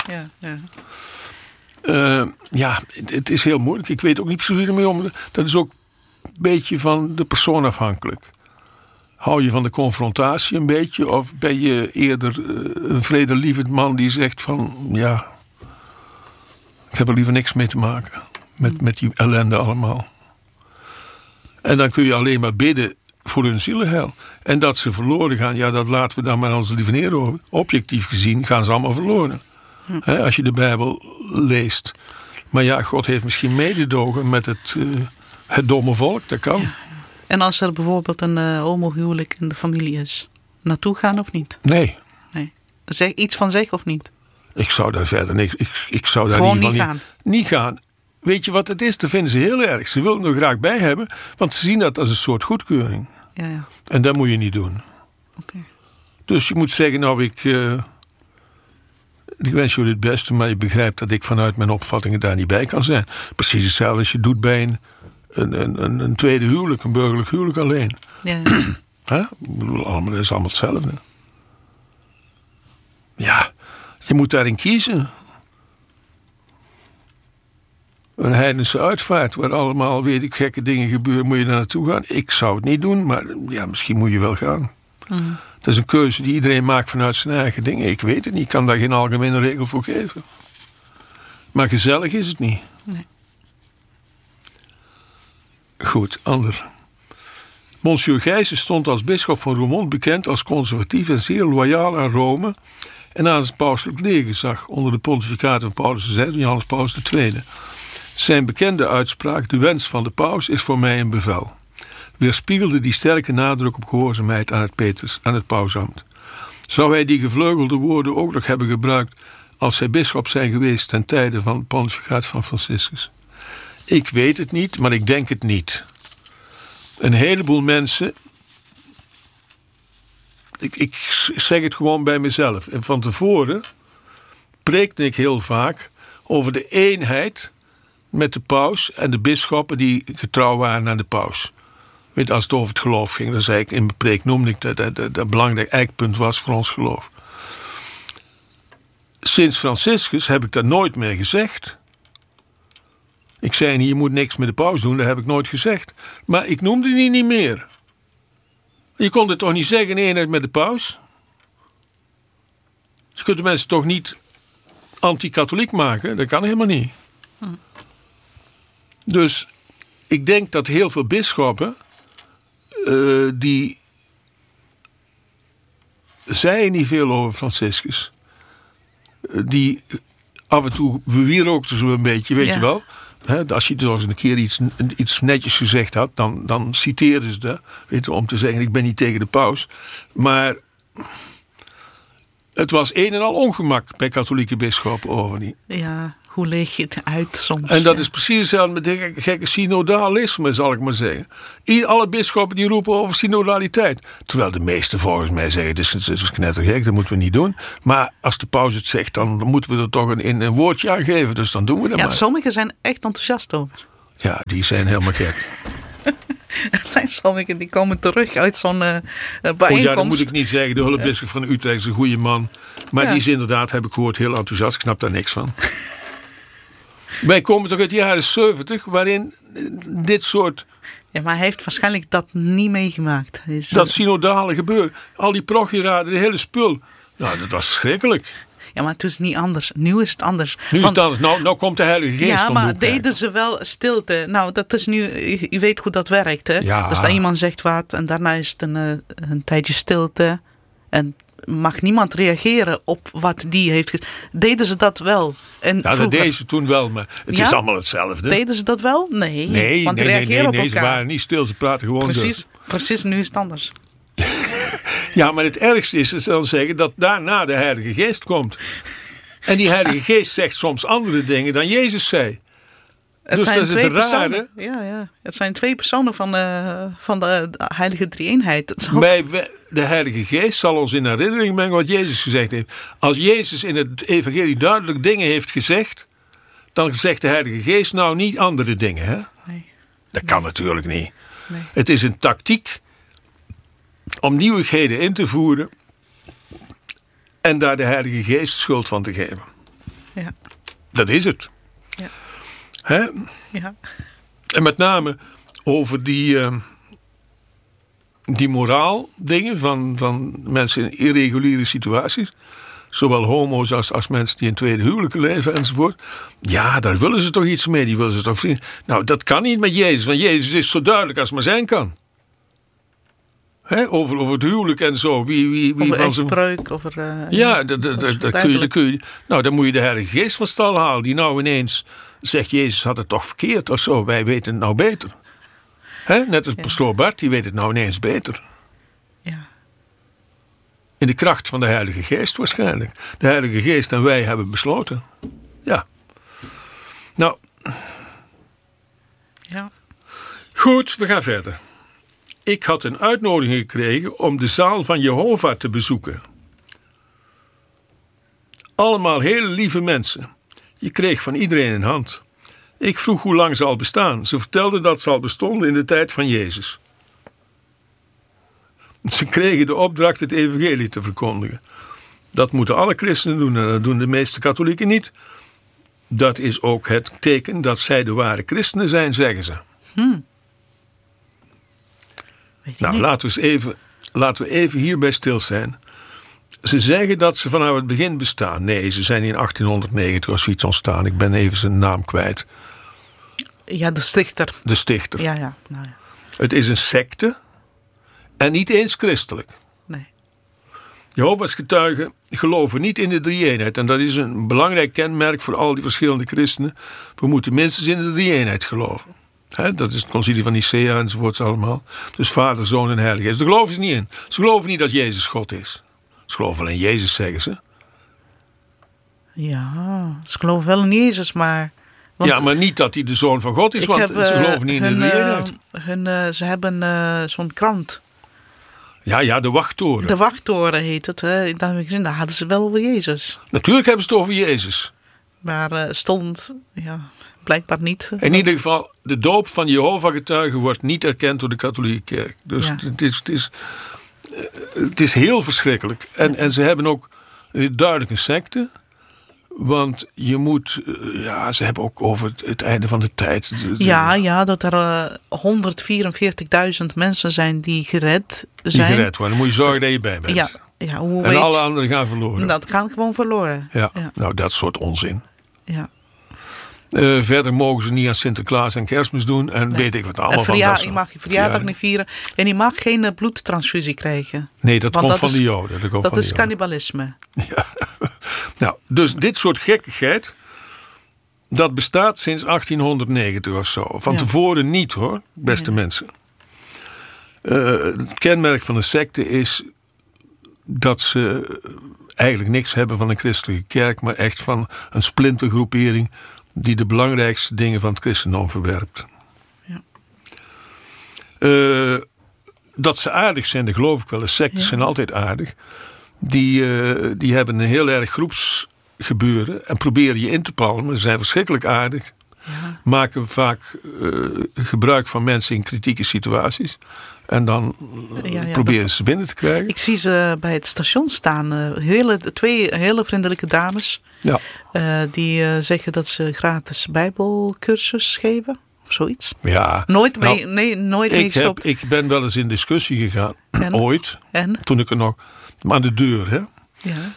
Ja, het is heel moeilijk. Ik weet ook niet precies hoe ermee om. Dat is ook een beetje van de persoon afhankelijk. Hou je van de confrontatie een beetje? Of ben je eerder een vredelievend man die zegt van... ja, ik heb er liever niks mee te maken. Met die ellende allemaal. En dan kun je alleen maar bidden voor hun zielenheil. En dat ze verloren gaan, ja, dat laten we dan maar onze lieve Heer over. Objectief gezien gaan ze allemaal verloren. Als je de Bijbel leest. Maar ja, God heeft misschien mededogen met het domme volk. Dat kan. Ja. En als er bijvoorbeeld een homohuwelijk in de familie is, naartoe gaan of niet? Nee. Zeg iets van zich of niet? Ik zou daar verder ik zou daar gewoon niet gaan. Weet je wat het is? Dat vinden ze heel erg. Ze willen er graag bij hebben, want ze zien dat als een soort goedkeuring. Ja. En dat moet je niet doen. Okay. Dus je moet zeggen, nou ik wens jullie het beste, maar je begrijpt dat ik vanuit mijn opvattingen daar niet bij kan zijn. Precies hetzelfde als je doet bij een tweede huwelijk, een burgerlijk huwelijk alleen. Ja. Ik bedoel, dat is allemaal hetzelfde. Ja, je moet daarin kiezen. Een heidense uitvaart waar allemaal weet ik gekke dingen gebeuren, moet je daar naartoe gaan? Ik zou het niet doen, maar ja, misschien moet je wel gaan. Dat is een keuze die iedereen maakt vanuit zijn eigen dingen. Ik weet het niet, ik kan daar geen algemene regel voor geven. Maar gezellig is het niet. Nee. Goed, ander. Monsieur Gijssen stond als bisschop van Roermond bekend als conservatief en zeer loyaal aan Rome en aan het pauselijk leergezag onder de pontificaat van Paulus VI en Johannes Paulus II. Zijn bekende uitspraak, de wens van de paus is voor mij een bevel, weerspiegelde die sterke nadruk op gehoorzaamheid aan het pausambt. Zou hij die gevleugelde woorden ook nog hebben gebruikt als zij bisschop zijn geweest ten tijde van het pontificaat van Franciscus? Ik weet het niet, maar ik denk het niet. Een heleboel mensen... Ik zeg het gewoon bij mezelf. En van tevoren preekte ik heel vaak over de eenheid met de paus en de bisschoppen die getrouw waren aan de paus. Weet je, als het over het geloof ging, dan zei ik in mijn preek, noemde ik dat een belangrijk eikpunt was voor ons geloof. Sinds Franciscus heb ik dat nooit meer gezegd. Ik zei niet, je moet niks met de paus doen, dat heb ik nooit gezegd. Maar ik noemde die niet meer. Je kon het toch niet zeggen, eenheid met de paus? Je kunt de mensen toch niet anti-katholiek maken? Dat kan helemaal niet. Dus ik denk dat heel veel bisschoppen die zeiden niet veel over Franciscus. Die af en toe wierookten ze een beetje, weet je wel. Als je dus een keer iets netjes gezegd had, dan citeerden ze dat. Weet je, om te zeggen, ik ben niet tegen de paus. Maar het was een en al ongemak bij katholieke bisschoppen over niet. Ja, Hoe leg je het uit soms? En dat is precies hetzelfde met de gekke synodalisme, zal ik maar zeggen. Alle bisschoppen die roepen over synodaliteit. Terwijl de meesten volgens mij zeggen, dit is knettergek, dat moeten we niet doen. Maar als de paus het zegt, dan moeten we er toch een woordje aan geven. Dus dan doen we dat maar. Sommigen zijn echt enthousiast over. Ja, die zijn helemaal gek. Er zijn sommigen die komen terug uit zo'n bijeenkomst. Oh ja, dat moet ik niet zeggen. De hulpbisschop van Utrecht is een goede man. Maar die is inderdaad, heb ik gehoord, heel enthousiast. Ik snap daar niks van. Wij komen toch uit de jaren 70, waarin dit soort... Ja, maar hij heeft waarschijnlijk dat niet meegemaakt. Dat synodale gebeuren. Al die progeraden, de hele spul. Nou, dat was schrikkelijk. Ja, maar het is niet anders. Nu is het anders. Nu is het anders. Nou komt de Heilige Geest. Ja, maar deden ze wel stilte. Nou, dat is nu... U weet hoe dat werkt, hè? Ja. Dus dat iemand zegt wat en daarna is het een tijdje stilte. En mag niemand reageren op wat die heeft gezegd. Deden ze dat wel? En dat deden ze toen wel, maar het is allemaal hetzelfde. Deden ze dat wel? Nee. Want reageren op elkaar. Ze waren niet stil, ze praten gewoon Precies, nu is het anders. Ja, maar het ergste is dat ze dan zeggen dat daarna de Heilige Geest komt. En die Heilige Geest zegt soms andere dingen dan Jezus zei. Dus dat is het rare. Ja. Het zijn twee personen van de Heilige Drie-eenheid. De Heilige Geest zal ons in herinnering brengen wat Jezus gezegd heeft. Als Jezus in het evangelie duidelijk dingen heeft gezegd, dan zegt de Heilige Geest nou niet andere dingen. Hè? Nee. Dat kan natuurlijk niet. Nee. Het is een tactiek om nieuwigheden in te voeren en daar de Heilige Geest schuld van te geven. Ja. Dat is het. Ja. Hè? Ja. En met name over die moraal dingen van mensen in irreguliere situaties. Zowel homo's als mensen die in tweede huwelijken leven enzovoort. Ja, daar willen ze toch iets mee. Die willen ze toch vrienden. Nou, dat kan niet met Jezus. Want Jezus is zo duidelijk als maar zijn kan. Over het huwelijk en zo. Wie over van zijn echtbreuk. Ja, dat kun je. Nou, dan moet je de Heilige Geest van stal halen. Die nou ineens zegt, Jezus had het toch verkeerd of zo. Wij weten het nou beter. Net als pastoor Bart, die weet het nou ineens beter. Ja. In de kracht van de Heilige Geest waarschijnlijk. De Heilige Geest en wij hebben besloten. Ja. Nou. Ja. Goed, we gaan verder. Ik had een uitnodiging gekregen om de zaal van Jehovah te bezoeken. Allemaal hele lieve mensen. Je kreeg van iedereen een hand. Ik vroeg hoe lang ze al bestaan. Ze vertelden dat ze al bestonden in de tijd van Jezus. Ze kregen de opdracht het evangelie te verkondigen. Dat moeten alle christenen doen en dat doen de meeste katholieken niet. Dat is ook het teken dat zij de ware christenen zijn, zeggen ze. Nou, laten we even hierbij stil zijn. Ze zeggen dat ze vanaf het begin bestaan. Nee, ze zijn in 1890 of zoiets ontstaan. Ik ben even zijn naam kwijt. Ja, de stichter. De stichter. Ja. Nou ja. Het is een secte en niet eens christelijk. Nee. Jehovah's getuigen geloven niet in de drie-eenheid. En dat is een belangrijk kenmerk voor al die verschillende christenen. We moeten minstens in de drie-eenheid geloven. Dat is het concilie van Nicea enzovoorts allemaal. Dus Vader, Zoon en Heilige Geest. Daar geloven ze niet in. Ze geloven niet dat Jezus God is. Ze geloven wel in Jezus, zeggen ze. Ja, ze geloven wel in Jezus, maar... Ja, maar niet dat hij de Zoon van God is, want ze geloven niet in de drie-eenheid. Ze hebben zo'n krant. Ja, de Wachttoren. De Wachttoren heet het. Hè. Dat heb ik gezien, daar hadden ze wel over Jezus. Natuurlijk hebben ze het over Jezus. Maar stond, blijkbaar niet. In ieder geval, de doop van Jehovah-getuigen wordt niet erkend door de katholieke kerk. Dus het is heel verschrikkelijk. En ze hebben ook duidelijk een secte. Want je moet, ze hebben ook over het einde van de tijd. Ja, dat er 144.000 mensen zijn die gered zijn. Die gered worden. Dan moet je zorgen dat je bij bent. Ja, alle anderen gaan verloren. Dat gaan gewoon verloren. Ja. Nou dat soort onzin. Ja. Verder mogen ze niet aan Sinterklaas en Kerstmis doen. En weet ik wat allemaal van dat. Je mag je verjaardag niet vieren. En je mag geen bloedtransfusie krijgen. Nee, dat komt van de Joden. Dat is cannibalisme. Ja. Nou, dus dit soort gekkigheid, dat bestaat sinds 1890 of zo. Van tevoren niet hoor, beste mensen. Het kenmerk van een secte is dat ze eigenlijk niks hebben van een christelijke kerk, maar echt van een splintergroepering die de belangrijkste dingen van het christendom verwerpt. Ja. Dat ze aardig zijn, dat geloof ik wel. De sectes zijn altijd aardig. Die hebben een heel erg groepsgebeuren en proberen je in te palmen. Ze zijn verschrikkelijk aardig. Ja. Maken vaak gebruik van mensen in kritieke situaties. En dan proberen ze binnen te krijgen. Ik zie ze bij het station staan. Twee hele vriendelijke dames. Ja. Die zeggen dat ze gratis bijbelcursus geven. Of zoiets. Ja. Nooit mee gestopt. Ik ben wel eens in discussie gegaan. Ooit. En? Toen ik er nog... Maar aan de deur, hè. Ja.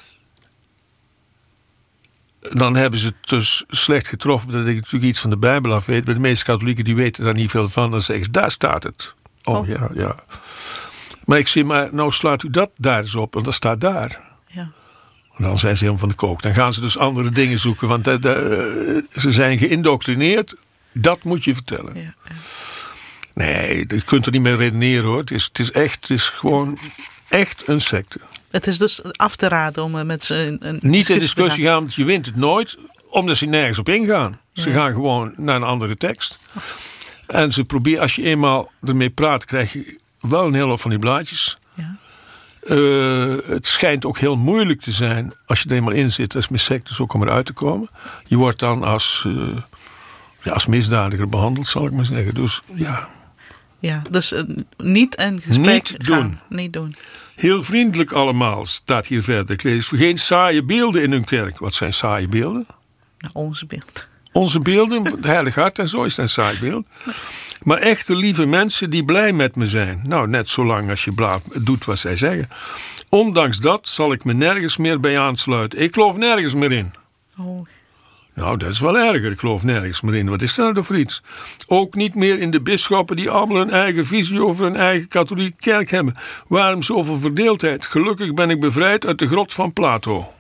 Dan hebben ze het dus slecht getroffen dat ik natuurlijk iets van de Bijbel af weet. Bij de meeste katholieken die weten daar niet veel van. Dan zeggen ze, daar staat het. Oh. Ja. Maar ik zeg, maar nou slaat u dat daar eens op. Want dat staat daar. Ja. Dan zijn ze helemaal van de kook. Dan gaan ze dus andere dingen zoeken. Want ze zijn geïndoctrineerd. Dat moet je vertellen. Ja. Nee, je kunt er niet meer redeneren hoor. Het is gewoon echt een secte. Het is dus af te raden om met ze een niet in discussie gaan, want je wint het nooit. Omdat ze nergens op ingaan. Ja. Ze gaan gewoon naar een andere tekst. En ze proberen, als je eenmaal ermee praat, krijg je wel een hele hoop van die blaadjes. Ja. Het schijnt ook heel moeilijk te zijn als je er eenmaal in zit, als met sectes ook om eruit te komen. Je wordt dan als misdadiger behandeld, zal ik maar zeggen. Dus ja. Ja, dus niet een gesprek niet doen. Heel vriendelijk allemaal, staat hier verder. Ik lees voor geen saaie beelden in hun kerk. Wat zijn saaie beelden? Nou, onze beelden. Onze beelden, het Heilige Hart en zo is een saai beeld. Maar echte lieve mensen die blij met me zijn. Nou, net zolang als je doet wat zij zeggen. Ondanks dat zal ik me nergens meer bij aansluiten. Ik geloof nergens meer in. Oh. Nou, dat is wel erger. Ik geloof nergens meer in. Wat is dat nou voor iets? Ook niet meer in de bisschoppen die allemaal hun eigen visie over hun eigen katholieke kerk hebben. Waarom zoveel verdeeldheid? Gelukkig ben ik bevrijd uit de grot van Plato.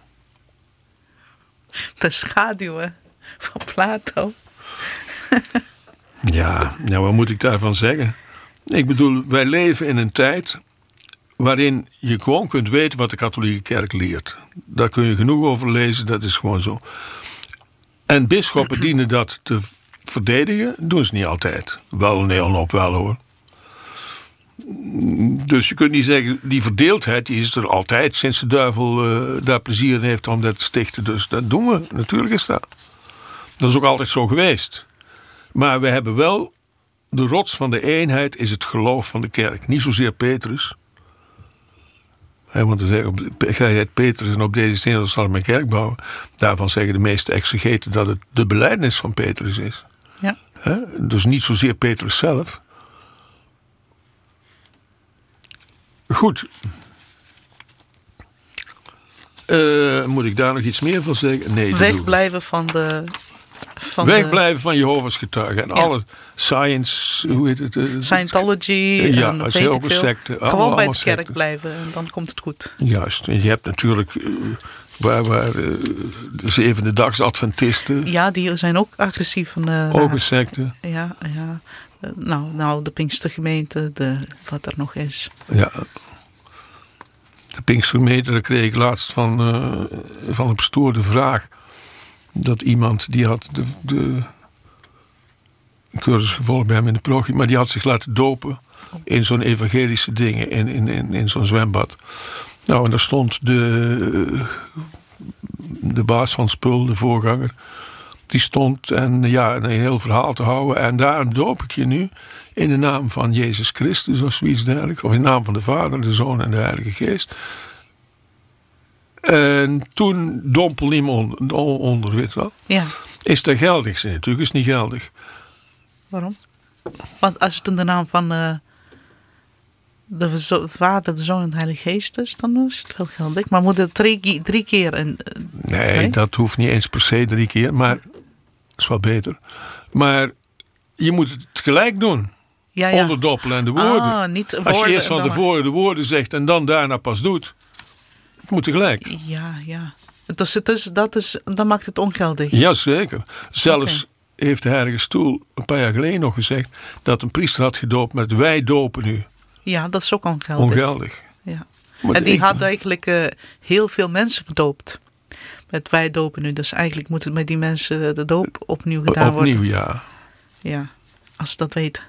De schaduwen van Plato. Ja, nou wat moet ik daarvan zeggen? Ik bedoel, wij leven in een tijd waarin je gewoon kunt weten wat de katholieke kerk leert. Daar kun je genoeg over lezen, dat is gewoon zo. En bisschoppen dienen dat te verdedigen, doen ze niet altijd. Wel een hele hoop wel hoor. Dus je kunt niet zeggen, die verdeeldheid die is er altijd sinds de duivel daar plezier in heeft om dat te stichten. Dus dat doen we, natuurlijk is dat. Dat is ook altijd zo geweest. Maar we hebben wel, de rots van de eenheid is het geloof van de kerk. Niet zozeer Petrus. Want te zeggen, ga je het Petrus en op deze steen zal ik mijn kerk bouwen. Daarvan zeggen de meeste exegeten dat het de belijdenis van Petrus is. Ja. Dus niet zozeer Petrus zelf. Goed. Moet ik daar nog iets meer van zeggen? Nee. Wegblijven van de... Wegblijven van Jehovah's getuigen. En alle science, hoe heet het? Scientology. Ja, dat is ook een secte. Gewoon bij de kerk blijven en dan komt het goed. Juist. En je hebt natuurlijk de zevende-dags Adventisten. Ja, die zijn ook agressief. Ook een secte. Ja. Nou, de Pinkstergemeente, wat er nog is. Ja. De Pinkstergemeente, daar kreeg ik laatst van een pastoor de vraag. Dat iemand, die had de cursus gevolgd bij hem in de parochie, maar die had zich laten dopen in zo'n evangelische dingen, in zo'n zwembad. Nou, en daar stond de baas van Spul, de voorganger, die stond een heel verhaal te houden. En daarom doop ik je nu in de naam van Jezus Christus of zoiets dergelijks. Of in de naam van de Vader, de Zoon en de Heilige Geest. En toen dompelde hij hem onder, weet je wel. Ja. Is dat geldig? Natuurlijk is het niet geldig. Waarom? Want als het in de naam van de Vader, de Zoon en de Heilige Geest is, dan is het wel geldig. Maar moet het drie keer? Nee, dat hoeft niet eens per se 3 keer, maar dat is wel beter. Maar je moet het gelijk doen. Ja. Onderdoppelen en de woorden. Niet als je eerst van tevoren de woorden zegt en dan daarna pas doet. Het moet tegelijk. Ja. Dus dan maakt het ongeldig. Jazeker. Zelfs heeft de Heilige Stoel een paar jaar geleden nog gezegd dat een priester had gedoopt met wij dopen u. Ja, dat is ook ongeldig. Ongeldig. Ja. Maar En die had eigenlijk heel veel mensen gedoopt. Met wij dopen nu. Dus eigenlijk moet het met die mensen de doop opnieuw gedaan worden. Opnieuw, ja. Ja, als ze dat weten.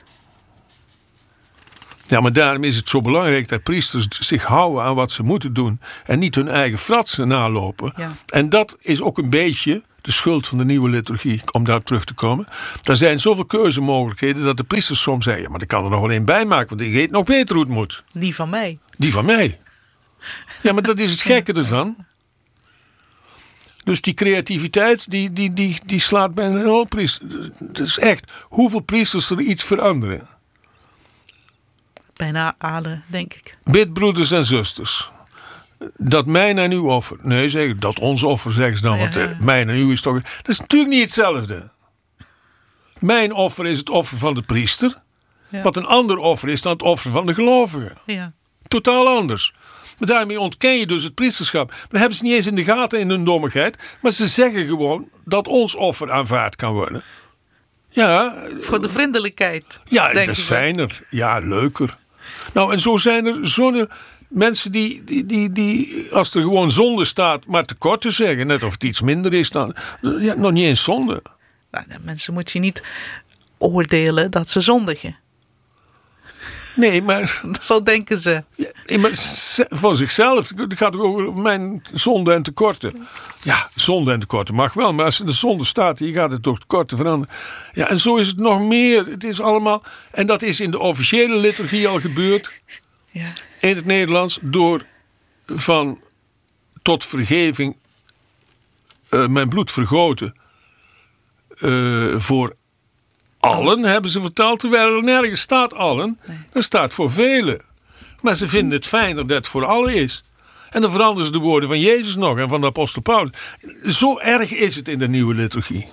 Ja, maar daarom is het zo belangrijk dat priesters zich houden aan wat ze moeten doen. En niet hun eigen fratsen nalopen. Ja. En dat is ook een beetje de schuld van de nieuwe liturgie, om daar terug te komen. Er zijn zoveel keuzemogelijkheden dat de priesters soms zeggen, ja, maar ik kan er nog wel één bij maken, want ik weet nog beter hoe het moet. Die van mij. Die van mij. Ja, maar dat is het gekke ervan. Dus die creativiteit, die slaat bij een heel priester. Het is echt, hoeveel priesters er iets veranderen. Bijna alle, denk ik. Bid, broeders en zusters. Dat mijn en uw offer. Nee, zeg, dat ons offer, zeggen ze dan. Want mijn en uw is toch... Dat is natuurlijk niet hetzelfde. Mijn offer is het offer van de priester. Ja. Wat een ander offer is dan het offer van de gelovigen. Ja. Totaal anders. Maar daarmee ontken je dus het priesterschap. Dan hebben ze niet eens in de gaten in hun dommigheid. Maar ze zeggen gewoon dat ons offer aanvaard kan worden. Ja. Voor de vriendelijkheid. Ja, dat is fijner. Ja, leuker. Nou, en zo zijn er zo'n mensen die als er gewoon zonde staat, maar tekorten zeggen. Net of het iets minder is dan. Ja, nog niet eens zonde. Nou, mensen moet je niet oordelen dat ze zondigen. Nee, maar... Zo denken ze. Ja, maar voor zichzelf. Het gaat over mijn zonde en tekorten. Ja, zonde en tekorten mag wel. Maar als er de zonde staat, je gaat het door tekorten veranderen. Ja, en zo is het nog meer. Het is allemaal... En dat is in de officiële liturgie al gebeurd. Ja. In het Nederlands. Door van tot vergeving mijn bloed vergoten. Voor allen hebben ze vertaald, terwijl er nergens staat allen. Nee. Er staat voor velen. Maar ze vinden het fijner dat het voor allen is. En dan veranderen ze de woorden van Jezus nog en van de apostel Paulus. Zo erg is het in de nieuwe liturgie.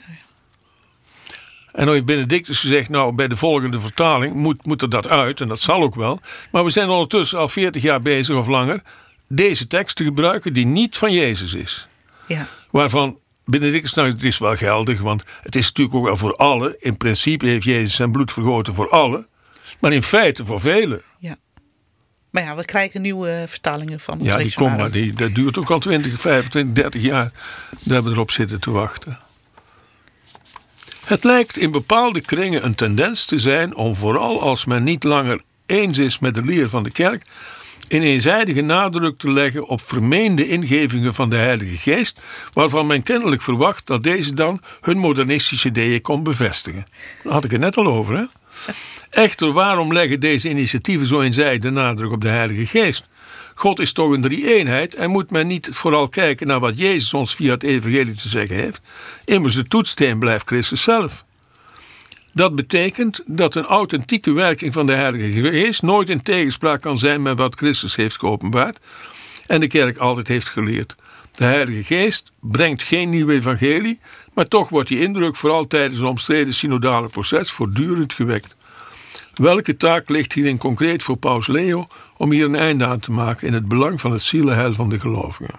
En dan heeft Benedictus gezegd, nou bij de volgende vertaling moet er dat uit. En dat zal ook wel. Maar we zijn ondertussen al 40 jaar bezig of langer deze tekst te gebruiken die niet van Jezus is. Ja. Waarvan Benedictus, nou, het is wel geldig, want het is natuurlijk ook wel voor allen. In principe heeft Jezus zijn bloed vergoten voor allen, maar in feite voor velen. Ja. Maar ja, we krijgen nieuwe vertalingen van ons. Ja, die komt maar. Dat duurt ook al 20, 25, 30 jaar. Daar hebben we erop zitten te wachten. Het lijkt in bepaalde kringen een tendens te zijn om vooral als men niet langer eens is met de leer van de kerk, een eenzijdige nadruk te leggen op vermeende ingevingen van de Heilige Geest, waarvan men kennelijk verwacht dat deze dan hun modernistische ideeën kon bevestigen. Daar had ik het net al over, hè? Echter, waarom leggen deze initiatieven zo eenzijdig de nadruk op de Heilige Geest? God is toch een drie-eenheid en moet men niet vooral kijken naar wat Jezus ons via het evangelie te zeggen heeft? Immers de toetssteen blijft Christus zelf. Dat betekent dat een authentieke werking van de Heilige Geest nooit in tegenspraak kan zijn met wat Christus heeft geopenbaard en de kerk altijd heeft geleerd. De Heilige Geest brengt geen nieuw evangelie, maar toch wordt die indruk vooral tijdens een omstreden synodale proces voortdurend gewekt. Welke taak ligt hierin concreet voor Paus Leo om hier een einde aan te maken in het belang van het zielenheil van de gelovigen?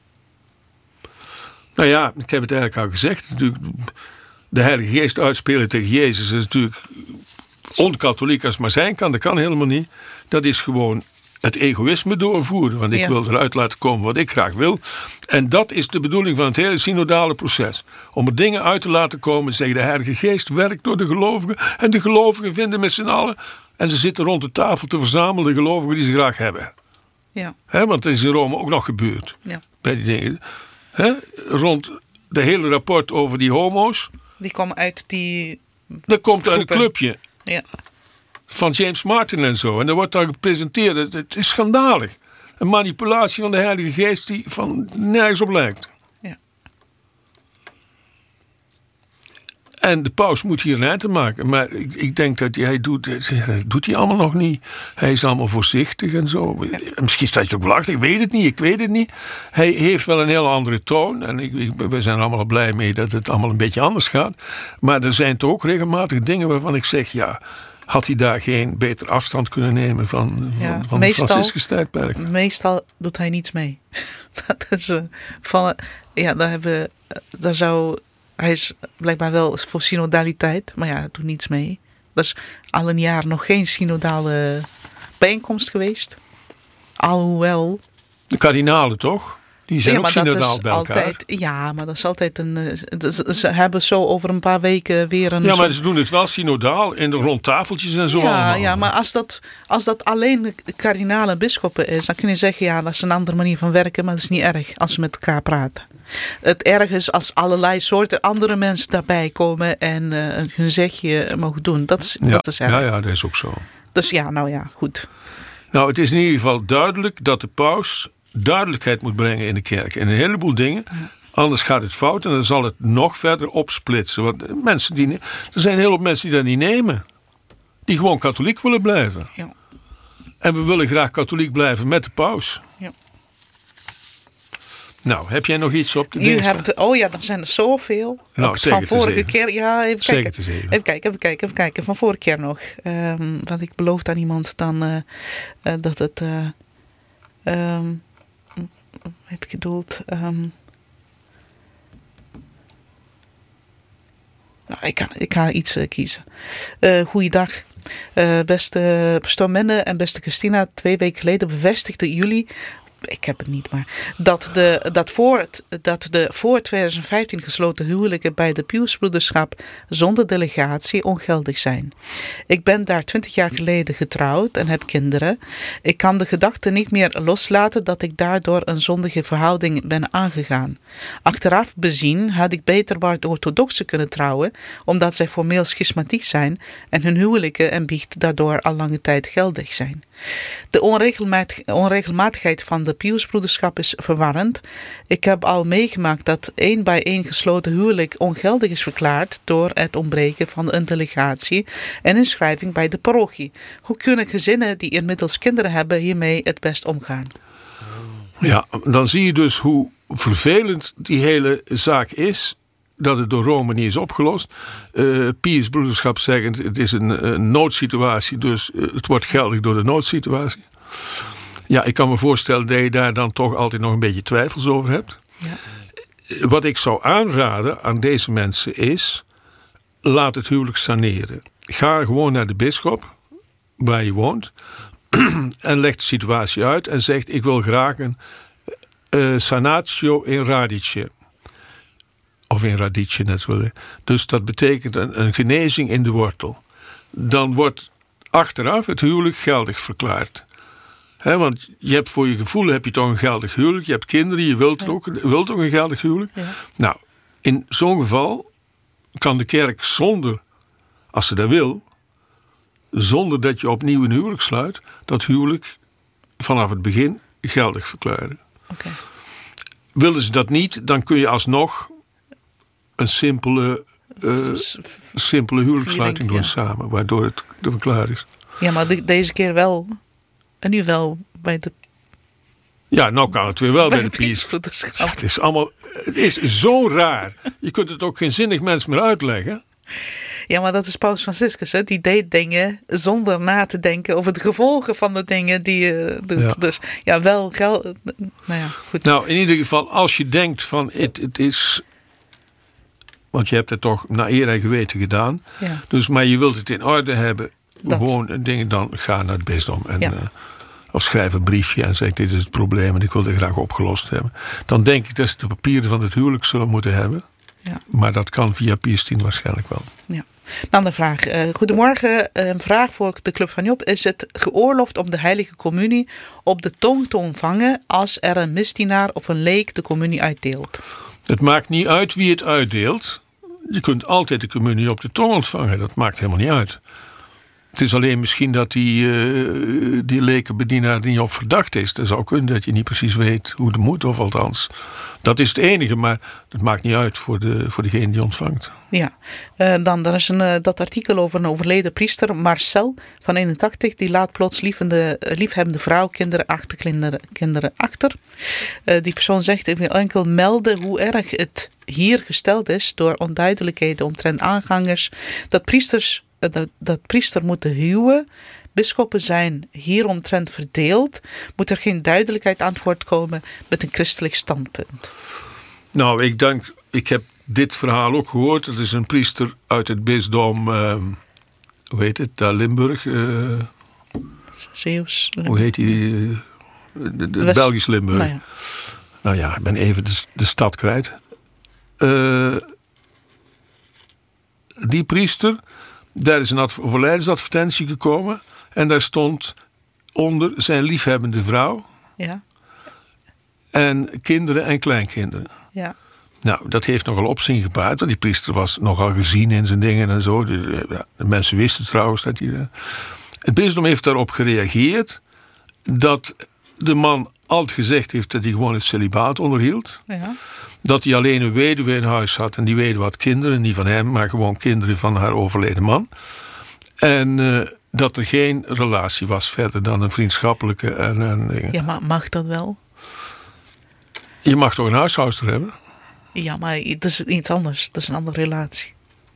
Nou ja, ik heb het eigenlijk al gezegd. Natuurlijk, de Heilige Geest uitspelen tegen Jezus is natuurlijk onkatholiek als het maar zijn kan. Dat kan helemaal niet. Dat is gewoon het egoïsme doorvoeren. Want ik wil eruit laten komen wat ik graag wil. En dat is de bedoeling van het hele synodale proces. Om er dingen uit te laten komen. Zeggen de Heilige Geest werkt door de gelovigen. En de gelovigen vinden met z'n allen. En ze zitten rond de tafel te verzamelen de gelovigen die ze graag hebben. Ja. Want dat is in Rome ook nog gebeurd. Ja. Bij die dingen. Rond de hele rapport over die homo's. Die komen uit die... Dat komt uit een clubje. Ja. Van James Martin en zo. En dat wordt dan gepresenteerd. Het is schandalig. Een manipulatie van de Heilige Geest die van nergens op lijkt. Ja. En de paus moet hier een eind aan maken. Maar ik denk dat dat doet hij allemaal nog niet. Hij is allemaal voorzichtig en zo. Ja. Misschien staat hij ook belachelijk. Ik weet het niet. Hij heeft wel een heel andere toon. En we zijn er allemaal blij mee dat het allemaal een beetje anders gaat. Maar er zijn toch ook regelmatig dingen waarvan ik zeg, ja, had hij daar geen beter afstand kunnen nemen van het Franciscus tijdperk? Meestal doet hij niets mee. Dat is hij is blijkbaar wel voor synodaliteit, maar ja, hij doet niets mee. Er is al een jaar nog geen synodale bijeenkomst geweest. Alhoewel... De kardinalen toch? Die zijn ook synodaal bij elkaar. Altijd, ja, maar dat is altijd ze hebben zo over een paar weken weer een... Ja, maar ze doen het wel synodaal in de rondtafeltjes en zo allemaal. Ja, maar als dat alleen de kardinalen en bisschoppen is, dan kun je zeggen, ja, dat is een andere manier van werken, maar dat is niet erg als ze met elkaar praten. Het erg is als allerlei soorten andere mensen daarbij komen en hun zegje mogen doen. Dat is erg. Ja, dat is ook zo. Dus ja, nou ja, goed. Nou, het is in ieder geval duidelijk dat de paus duidelijkheid moet brengen in de kerk. En een heleboel dingen. Ja. Anders gaat het fout en dan zal het nog verder opsplitsen. Want er zijn heel veel mensen die dat niet nemen. Die gewoon katholiek willen blijven. Ja. En we willen graag katholiek blijven met de paus. Ja. Nou, heb jij nog iets op de dinsdag? Oh ja, er zijn er zoveel. Nou, van vorige keer. Ja, even kijken. Van vorige keer nog. Want ik beloofde aan iemand dan dat het... heb ik bedoeld? Ik ga iets kiezen. Goeiedag. Beste pastoor Menne en beste Christina. 2 weken geleden bevestigden jullie... Ik heb het niet, maar dat de voor 2015 gesloten huwelijken bij de Piusbroederschap zonder delegatie ongeldig zijn. Ik ben daar 20 jaar geleden getrouwd en heb kinderen. Ik kan de gedachte niet meer loslaten dat ik daardoor een zondige verhouding ben aangegaan. Achteraf bezien had ik beter bij de orthodoxen kunnen trouwen, omdat zij formeel schismatiek zijn en hun huwelijken en biecht daardoor al lange tijd geldig zijn. De onregelmatigheid van de Piusbroederschap is verwarrend. Ik heb al meegemaakt dat 1 bij 1 gesloten huwelijk ongeldig is verklaard door het ontbreken van een delegatie en inschrijving bij de parochie. Hoe kunnen gezinnen die inmiddels kinderen hebben hiermee het best omgaan? Ja, dan zie je dus hoe vervelend die hele zaak is. Dat het door Rome niet is opgelost. Piusbroederschap zeggen het is een noodsituatie, dus het wordt geldig door de noodsituatie. Ja, ik kan me voorstellen dat je daar dan toch altijd nog een beetje twijfels over hebt. Ja. Wat ik zou aanraden aan deze mensen is, laat het huwelijk saneren. Ga gewoon naar de bisschop, waar je woont, en leg de situatie uit en zegt, ik wil graag een sanatio in radice. Of in radice natuurlijk. Dus dat betekent een genezing in de wortel. Dan wordt achteraf het huwelijk geldig verklaard. Want je hebt voor je gevoel heb je toch een geldig huwelijk. Je hebt kinderen, je wilt ook een geldig huwelijk. Ja. Nou, in zo'n geval kan de kerk zonder, als ze dat wil, zonder dat je opnieuw een huwelijk sluit, dat huwelijk vanaf het begin geldig verklaren. Okay. Willen ze dat niet, dan kun je alsnog een simpele huwelijkssluiting doen samen, waardoor het klaar is. Ja, maar deze keer wel. En nu wel bij de... Ja, nou kan het weer wel bij de Piusbroederschap. Ja, het is zo raar. Je kunt het ook geen zinnig mens meer uitleggen. Ja, maar dat is Paus Franciscus, hè? Die deed dingen zonder na te denken over de gevolgen van de dingen die je doet. Ja. Dus ja, wel geld. Nou ja, goed. Nou, in ieder geval, als je denkt van het is... Want je hebt het toch naar eer en geweten gedaan. Ja. Dus, maar je wilt het in orde hebben. Gewoon dingen, dan ga naar het bisdom. En, of schrijf een briefje en zeg dit is het probleem en ik wil het graag opgelost hebben. Dan denk ik dat ze de papieren van het huwelijk zullen moeten hebben. Ja. Maar dat kan via Pius X waarschijnlijk wel. Ja. Dan de vraag. Goedemorgen. Een vraag voor de Club van Job. Is het geoorloofd om de heilige communie op de tong te ontvangen als er een misdienaar of een leek de communie uitdeelt? Het maakt niet uit wie het uitdeelt. Je kunt altijd de communie op de tong ontvangen. Dat maakt helemaal niet uit. Het is alleen misschien dat die lekenbedienaar er niet op verdacht is. Dat zou kunnen dat je niet precies weet hoe het moet, of althans. Dat is het enige, maar dat maakt niet uit voor degene die ontvangt. Ja, dan is dat artikel over een overleden priester, Marcel van 81. Die laat plots liefhebbende vrouw, kinderen achter. Die persoon zegt, ik wil enkel melden hoe erg het hier gesteld is door onduidelijkheden omtrent aanhangers. Dat priester moeten huwen. Bisschoppen zijn hieromtrent verdeeld. Moet er geen duidelijkheid antwoord komen met een christelijk standpunt? Nou, ik heb dit verhaal ook gehoord. Het is een priester uit het bisdom, hoe heet het, daar Limburg. Zeeuws. Hoe heet die? Belgisch Limburg. Nou ja. Nou ja, ik ben even de stad kwijt. Die priester, daar is een overlijdensadvertentie gekomen. En daar stond onder zijn liefhebbende vrouw. Ja. En kinderen en kleinkinderen. Ja. Nou, dat heeft nogal opzien gebaard. Want die priester was nogal gezien in zijn dingen en zo. De mensen wisten trouwens dat hij... Het bisdom heeft daarop gereageerd dat de man altijd gezegd heeft dat hij gewoon het celibaat onderhield. Ja. Dat hij alleen een weduwe in huis had. En die weduwe had kinderen, niet van hem, maar gewoon kinderen van haar overleden man. En dat er geen relatie was verder dan een vriendschappelijke. Ja, maar mag dat wel? Je mag toch een huishoudster hebben? Ja, maar het is iets anders. Het is een andere relatie.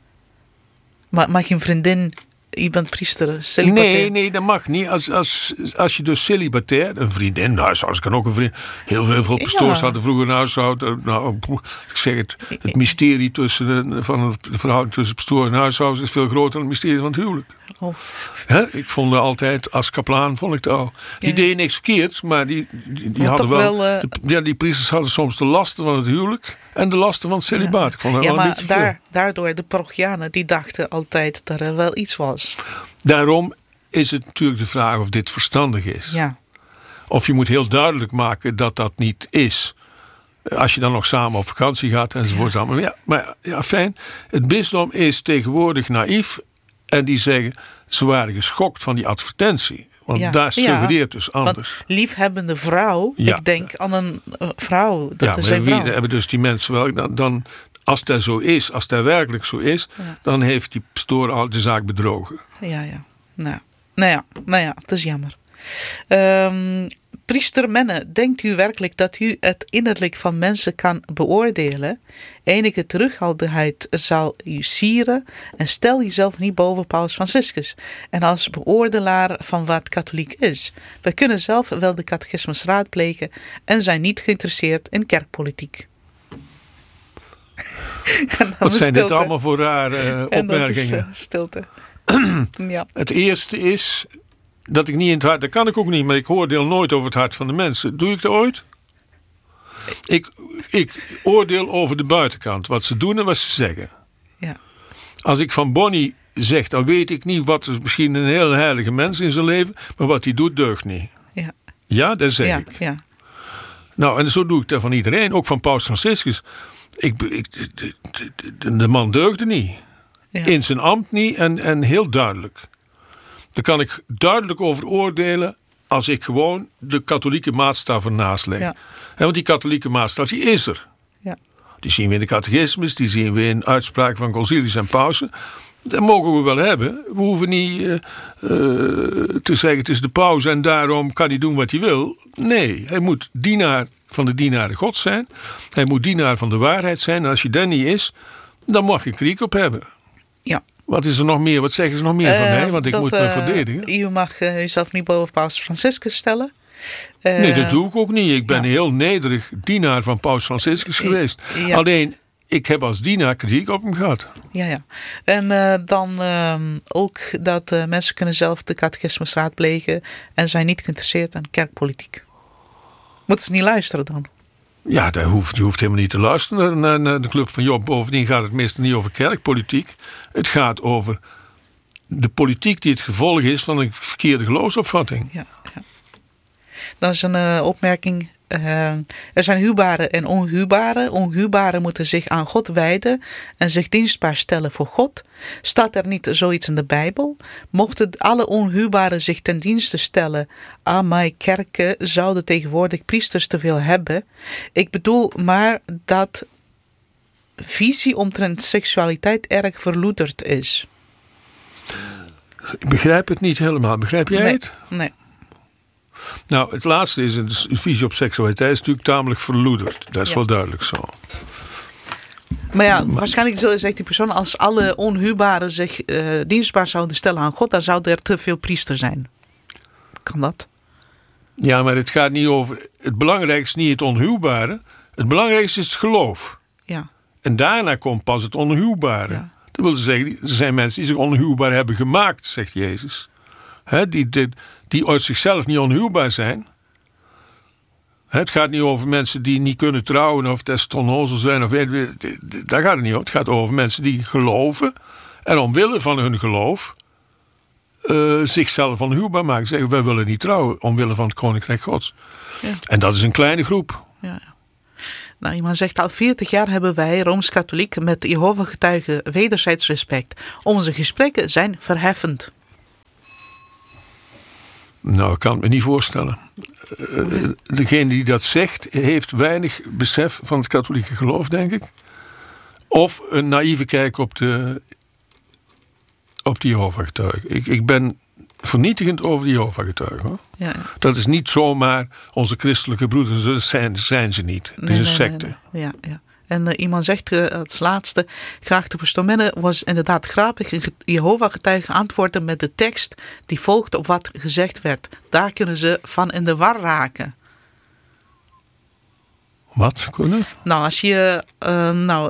Maar mag je een vriendin... Je bent priester, celibatair? Nee, dat mag niet. Als je dus celibatair, een vriendin, nou, huishouders kan ook een vriend. Heel veel pastoors hadden vroeger een huishouden. Nou, ik zeg het mysterie van de verhouding tussen pastoor en huishouders is veel groter dan het mysterie van het huwelijk. Oh. Ik vond er altijd, als kaplaan vond ik het al. Die deden niks verkeerds, maar die hadden wel... die priesters hadden soms de lasten van het huwelijk en de lasten van het celibaat. Ik vond dat wel een beetje veel. Daardoor, de parochianen, die dachten altijd dat er wel iets was. Daarom is het natuurlijk de vraag of dit verstandig is. Ja. Of je moet heel duidelijk maken dat dat niet is. Als je dan nog samen op vakantie gaat enzovoort. Ja. Maar fijn. Het bisdom is tegenwoordig naïef. En die zeggen, ze waren geschokt van die advertentie. Want daar suggereert dus anders. Want liefhebbende vrouw, ik denk aan een vrouw. Dat is een vrouw. Hebben dus die mensen wel... Dan, als dat zo is, als dat werkelijk zo is... dan heeft die pastoor al de zaak bedrogen. Ja. Nou ja, het is jammer. Priester Menne, denkt u werkelijk dat u het innerlijk van mensen kan beoordelen? Enige terughoudendheid zal u sieren en stel jezelf niet boven Paus Franciscus. En als beoordelaar van wat katholiek is. We kunnen zelf wel de catechismus raadplegen en zijn niet geïnteresseerd in kerkpolitiek. Wat zijn dit allemaal voor rare opmerkingen? En dat is stilte. Ja. Het eerste is... dat ik niet in het hart, dat kan ik ook niet, maar ik oordeel nooit over het hart van de mensen. Doe ik dat ooit? Ik oordeel over de buitenkant, wat ze doen en wat ze zeggen. Ja. Als ik van Bonnie zeg, dan weet ik niet wat is misschien een heel heilige mens in zijn leven, maar wat hij doet deugt niet. Ja, ja dat zeg ik. Ja. Nou, en zo doe ik dat van iedereen, ook van Paus Franciscus. De man deugde niet. Ja. In zijn ambt niet en heel duidelijk. Daar kan ik duidelijk over oordelen als ik gewoon de katholieke maatstaf ernaast leg. Ja. Want die katholieke maatstaf, die is er. Ja. Die zien we in de catechismus, die zien we in uitspraken van concilies en pausen. Dat mogen we wel hebben. We hoeven niet te zeggen het is de paus en daarom kan hij doen wat hij wil. Nee, hij moet dienaar van de dienaren God zijn. Hij moet dienaar van de waarheid zijn. En als je dat niet is, dan mag je kriek op hebben. Ja. Wat is er nog meer? Wat zeggen ze nog meer van mij? Want ik moet me verdedigen. U mag uzelf niet boven Paus Franciscus stellen. Nee, dat doe ik ook niet. Ik ben heel nederig dienaar van Paus Franciscus geweest. Ja. Alleen, ik heb als dienaar kritiek op hem gehad. Ja. En dan ook dat mensen kunnen zelf de catechismus raadplegen en zijn niet geïnteresseerd in kerkpolitiek. Moeten ze niet luisteren dan? Ja, je hoeft helemaal niet te luisteren naar de Club van Job. Bovendien gaat het meestal niet over kerkpolitiek. Het gaat over de politiek die het gevolg is van een verkeerde geloofsopvatting. Ja. Dan is een opmerking. Er zijn huwbaren en onhuwbaren. Onhuwbaren moeten zich aan God wijden en zich dienstbaar stellen voor God. Staat er niet zoiets in de Bijbel? Mochten alle onhuwbaren zich ten dienste stellen aan mijn kerken, zouden tegenwoordig priesters te veel hebben. Ik bedoel maar dat visie omtrent seksualiteit erg verloederd is. Ik begrijp het niet helemaal. Begrijp jij het? Nee. Nou, het laatste is, een visie op seksualiteit is natuurlijk tamelijk verloederd. Dat is wel duidelijk zo. Maar ja, waarschijnlijk zegt die persoon, als alle onhuwbaren zich dienstbaar zouden stellen aan God, dan zouden er te veel priesters zijn. Kan dat? Ja, maar het gaat niet over... Het belangrijkste is niet het onhuwbare. Het belangrijkste is het geloof. Ja. En daarna komt pas het onhuwbare. Ja. Dat wil zeggen, er zijn mensen die zich onhuwbaar hebben gemaakt, zegt Jezus. Die uit zichzelf niet onhuwbaar zijn. Het gaat niet over mensen die niet kunnen trouwen of testonnozel zijn. Daar gaat het niet over. Het gaat over mensen die geloven en omwille van hun geloof zichzelf onhuwbaar maken. Zeggen, wij willen niet trouwen omwille van het Koninkrijk Gods. Ja. En dat is een kleine groep. Ja. Nou, iemand zegt, al 40 jaar hebben wij, Rooms-Katholiek, met Jehovah-getuigen wederzijds respect. Onze gesprekken zijn verheffend. Nou, ik kan het me niet voorstellen. Degene die dat zegt, heeft weinig besef van het katholieke geloof, denk ik. Of een naïeve kijk op de Jehovah-getuigen. Ik ben vernietigend over de Jehovah-getuigen. Hoor. Ja. Dat is niet zomaar onze christelijke broeders. Dat zijn ze niet. Het is een secte. Nee. Ja. En iemand zegt als laatste, geachte pastoor Menne, was inderdaad grappig. Jehovah-getuigen antwoorden met de tekst die volgt op wat gezegd werd. Daar kunnen ze van in de war raken. Wat kunnen? Nou, als je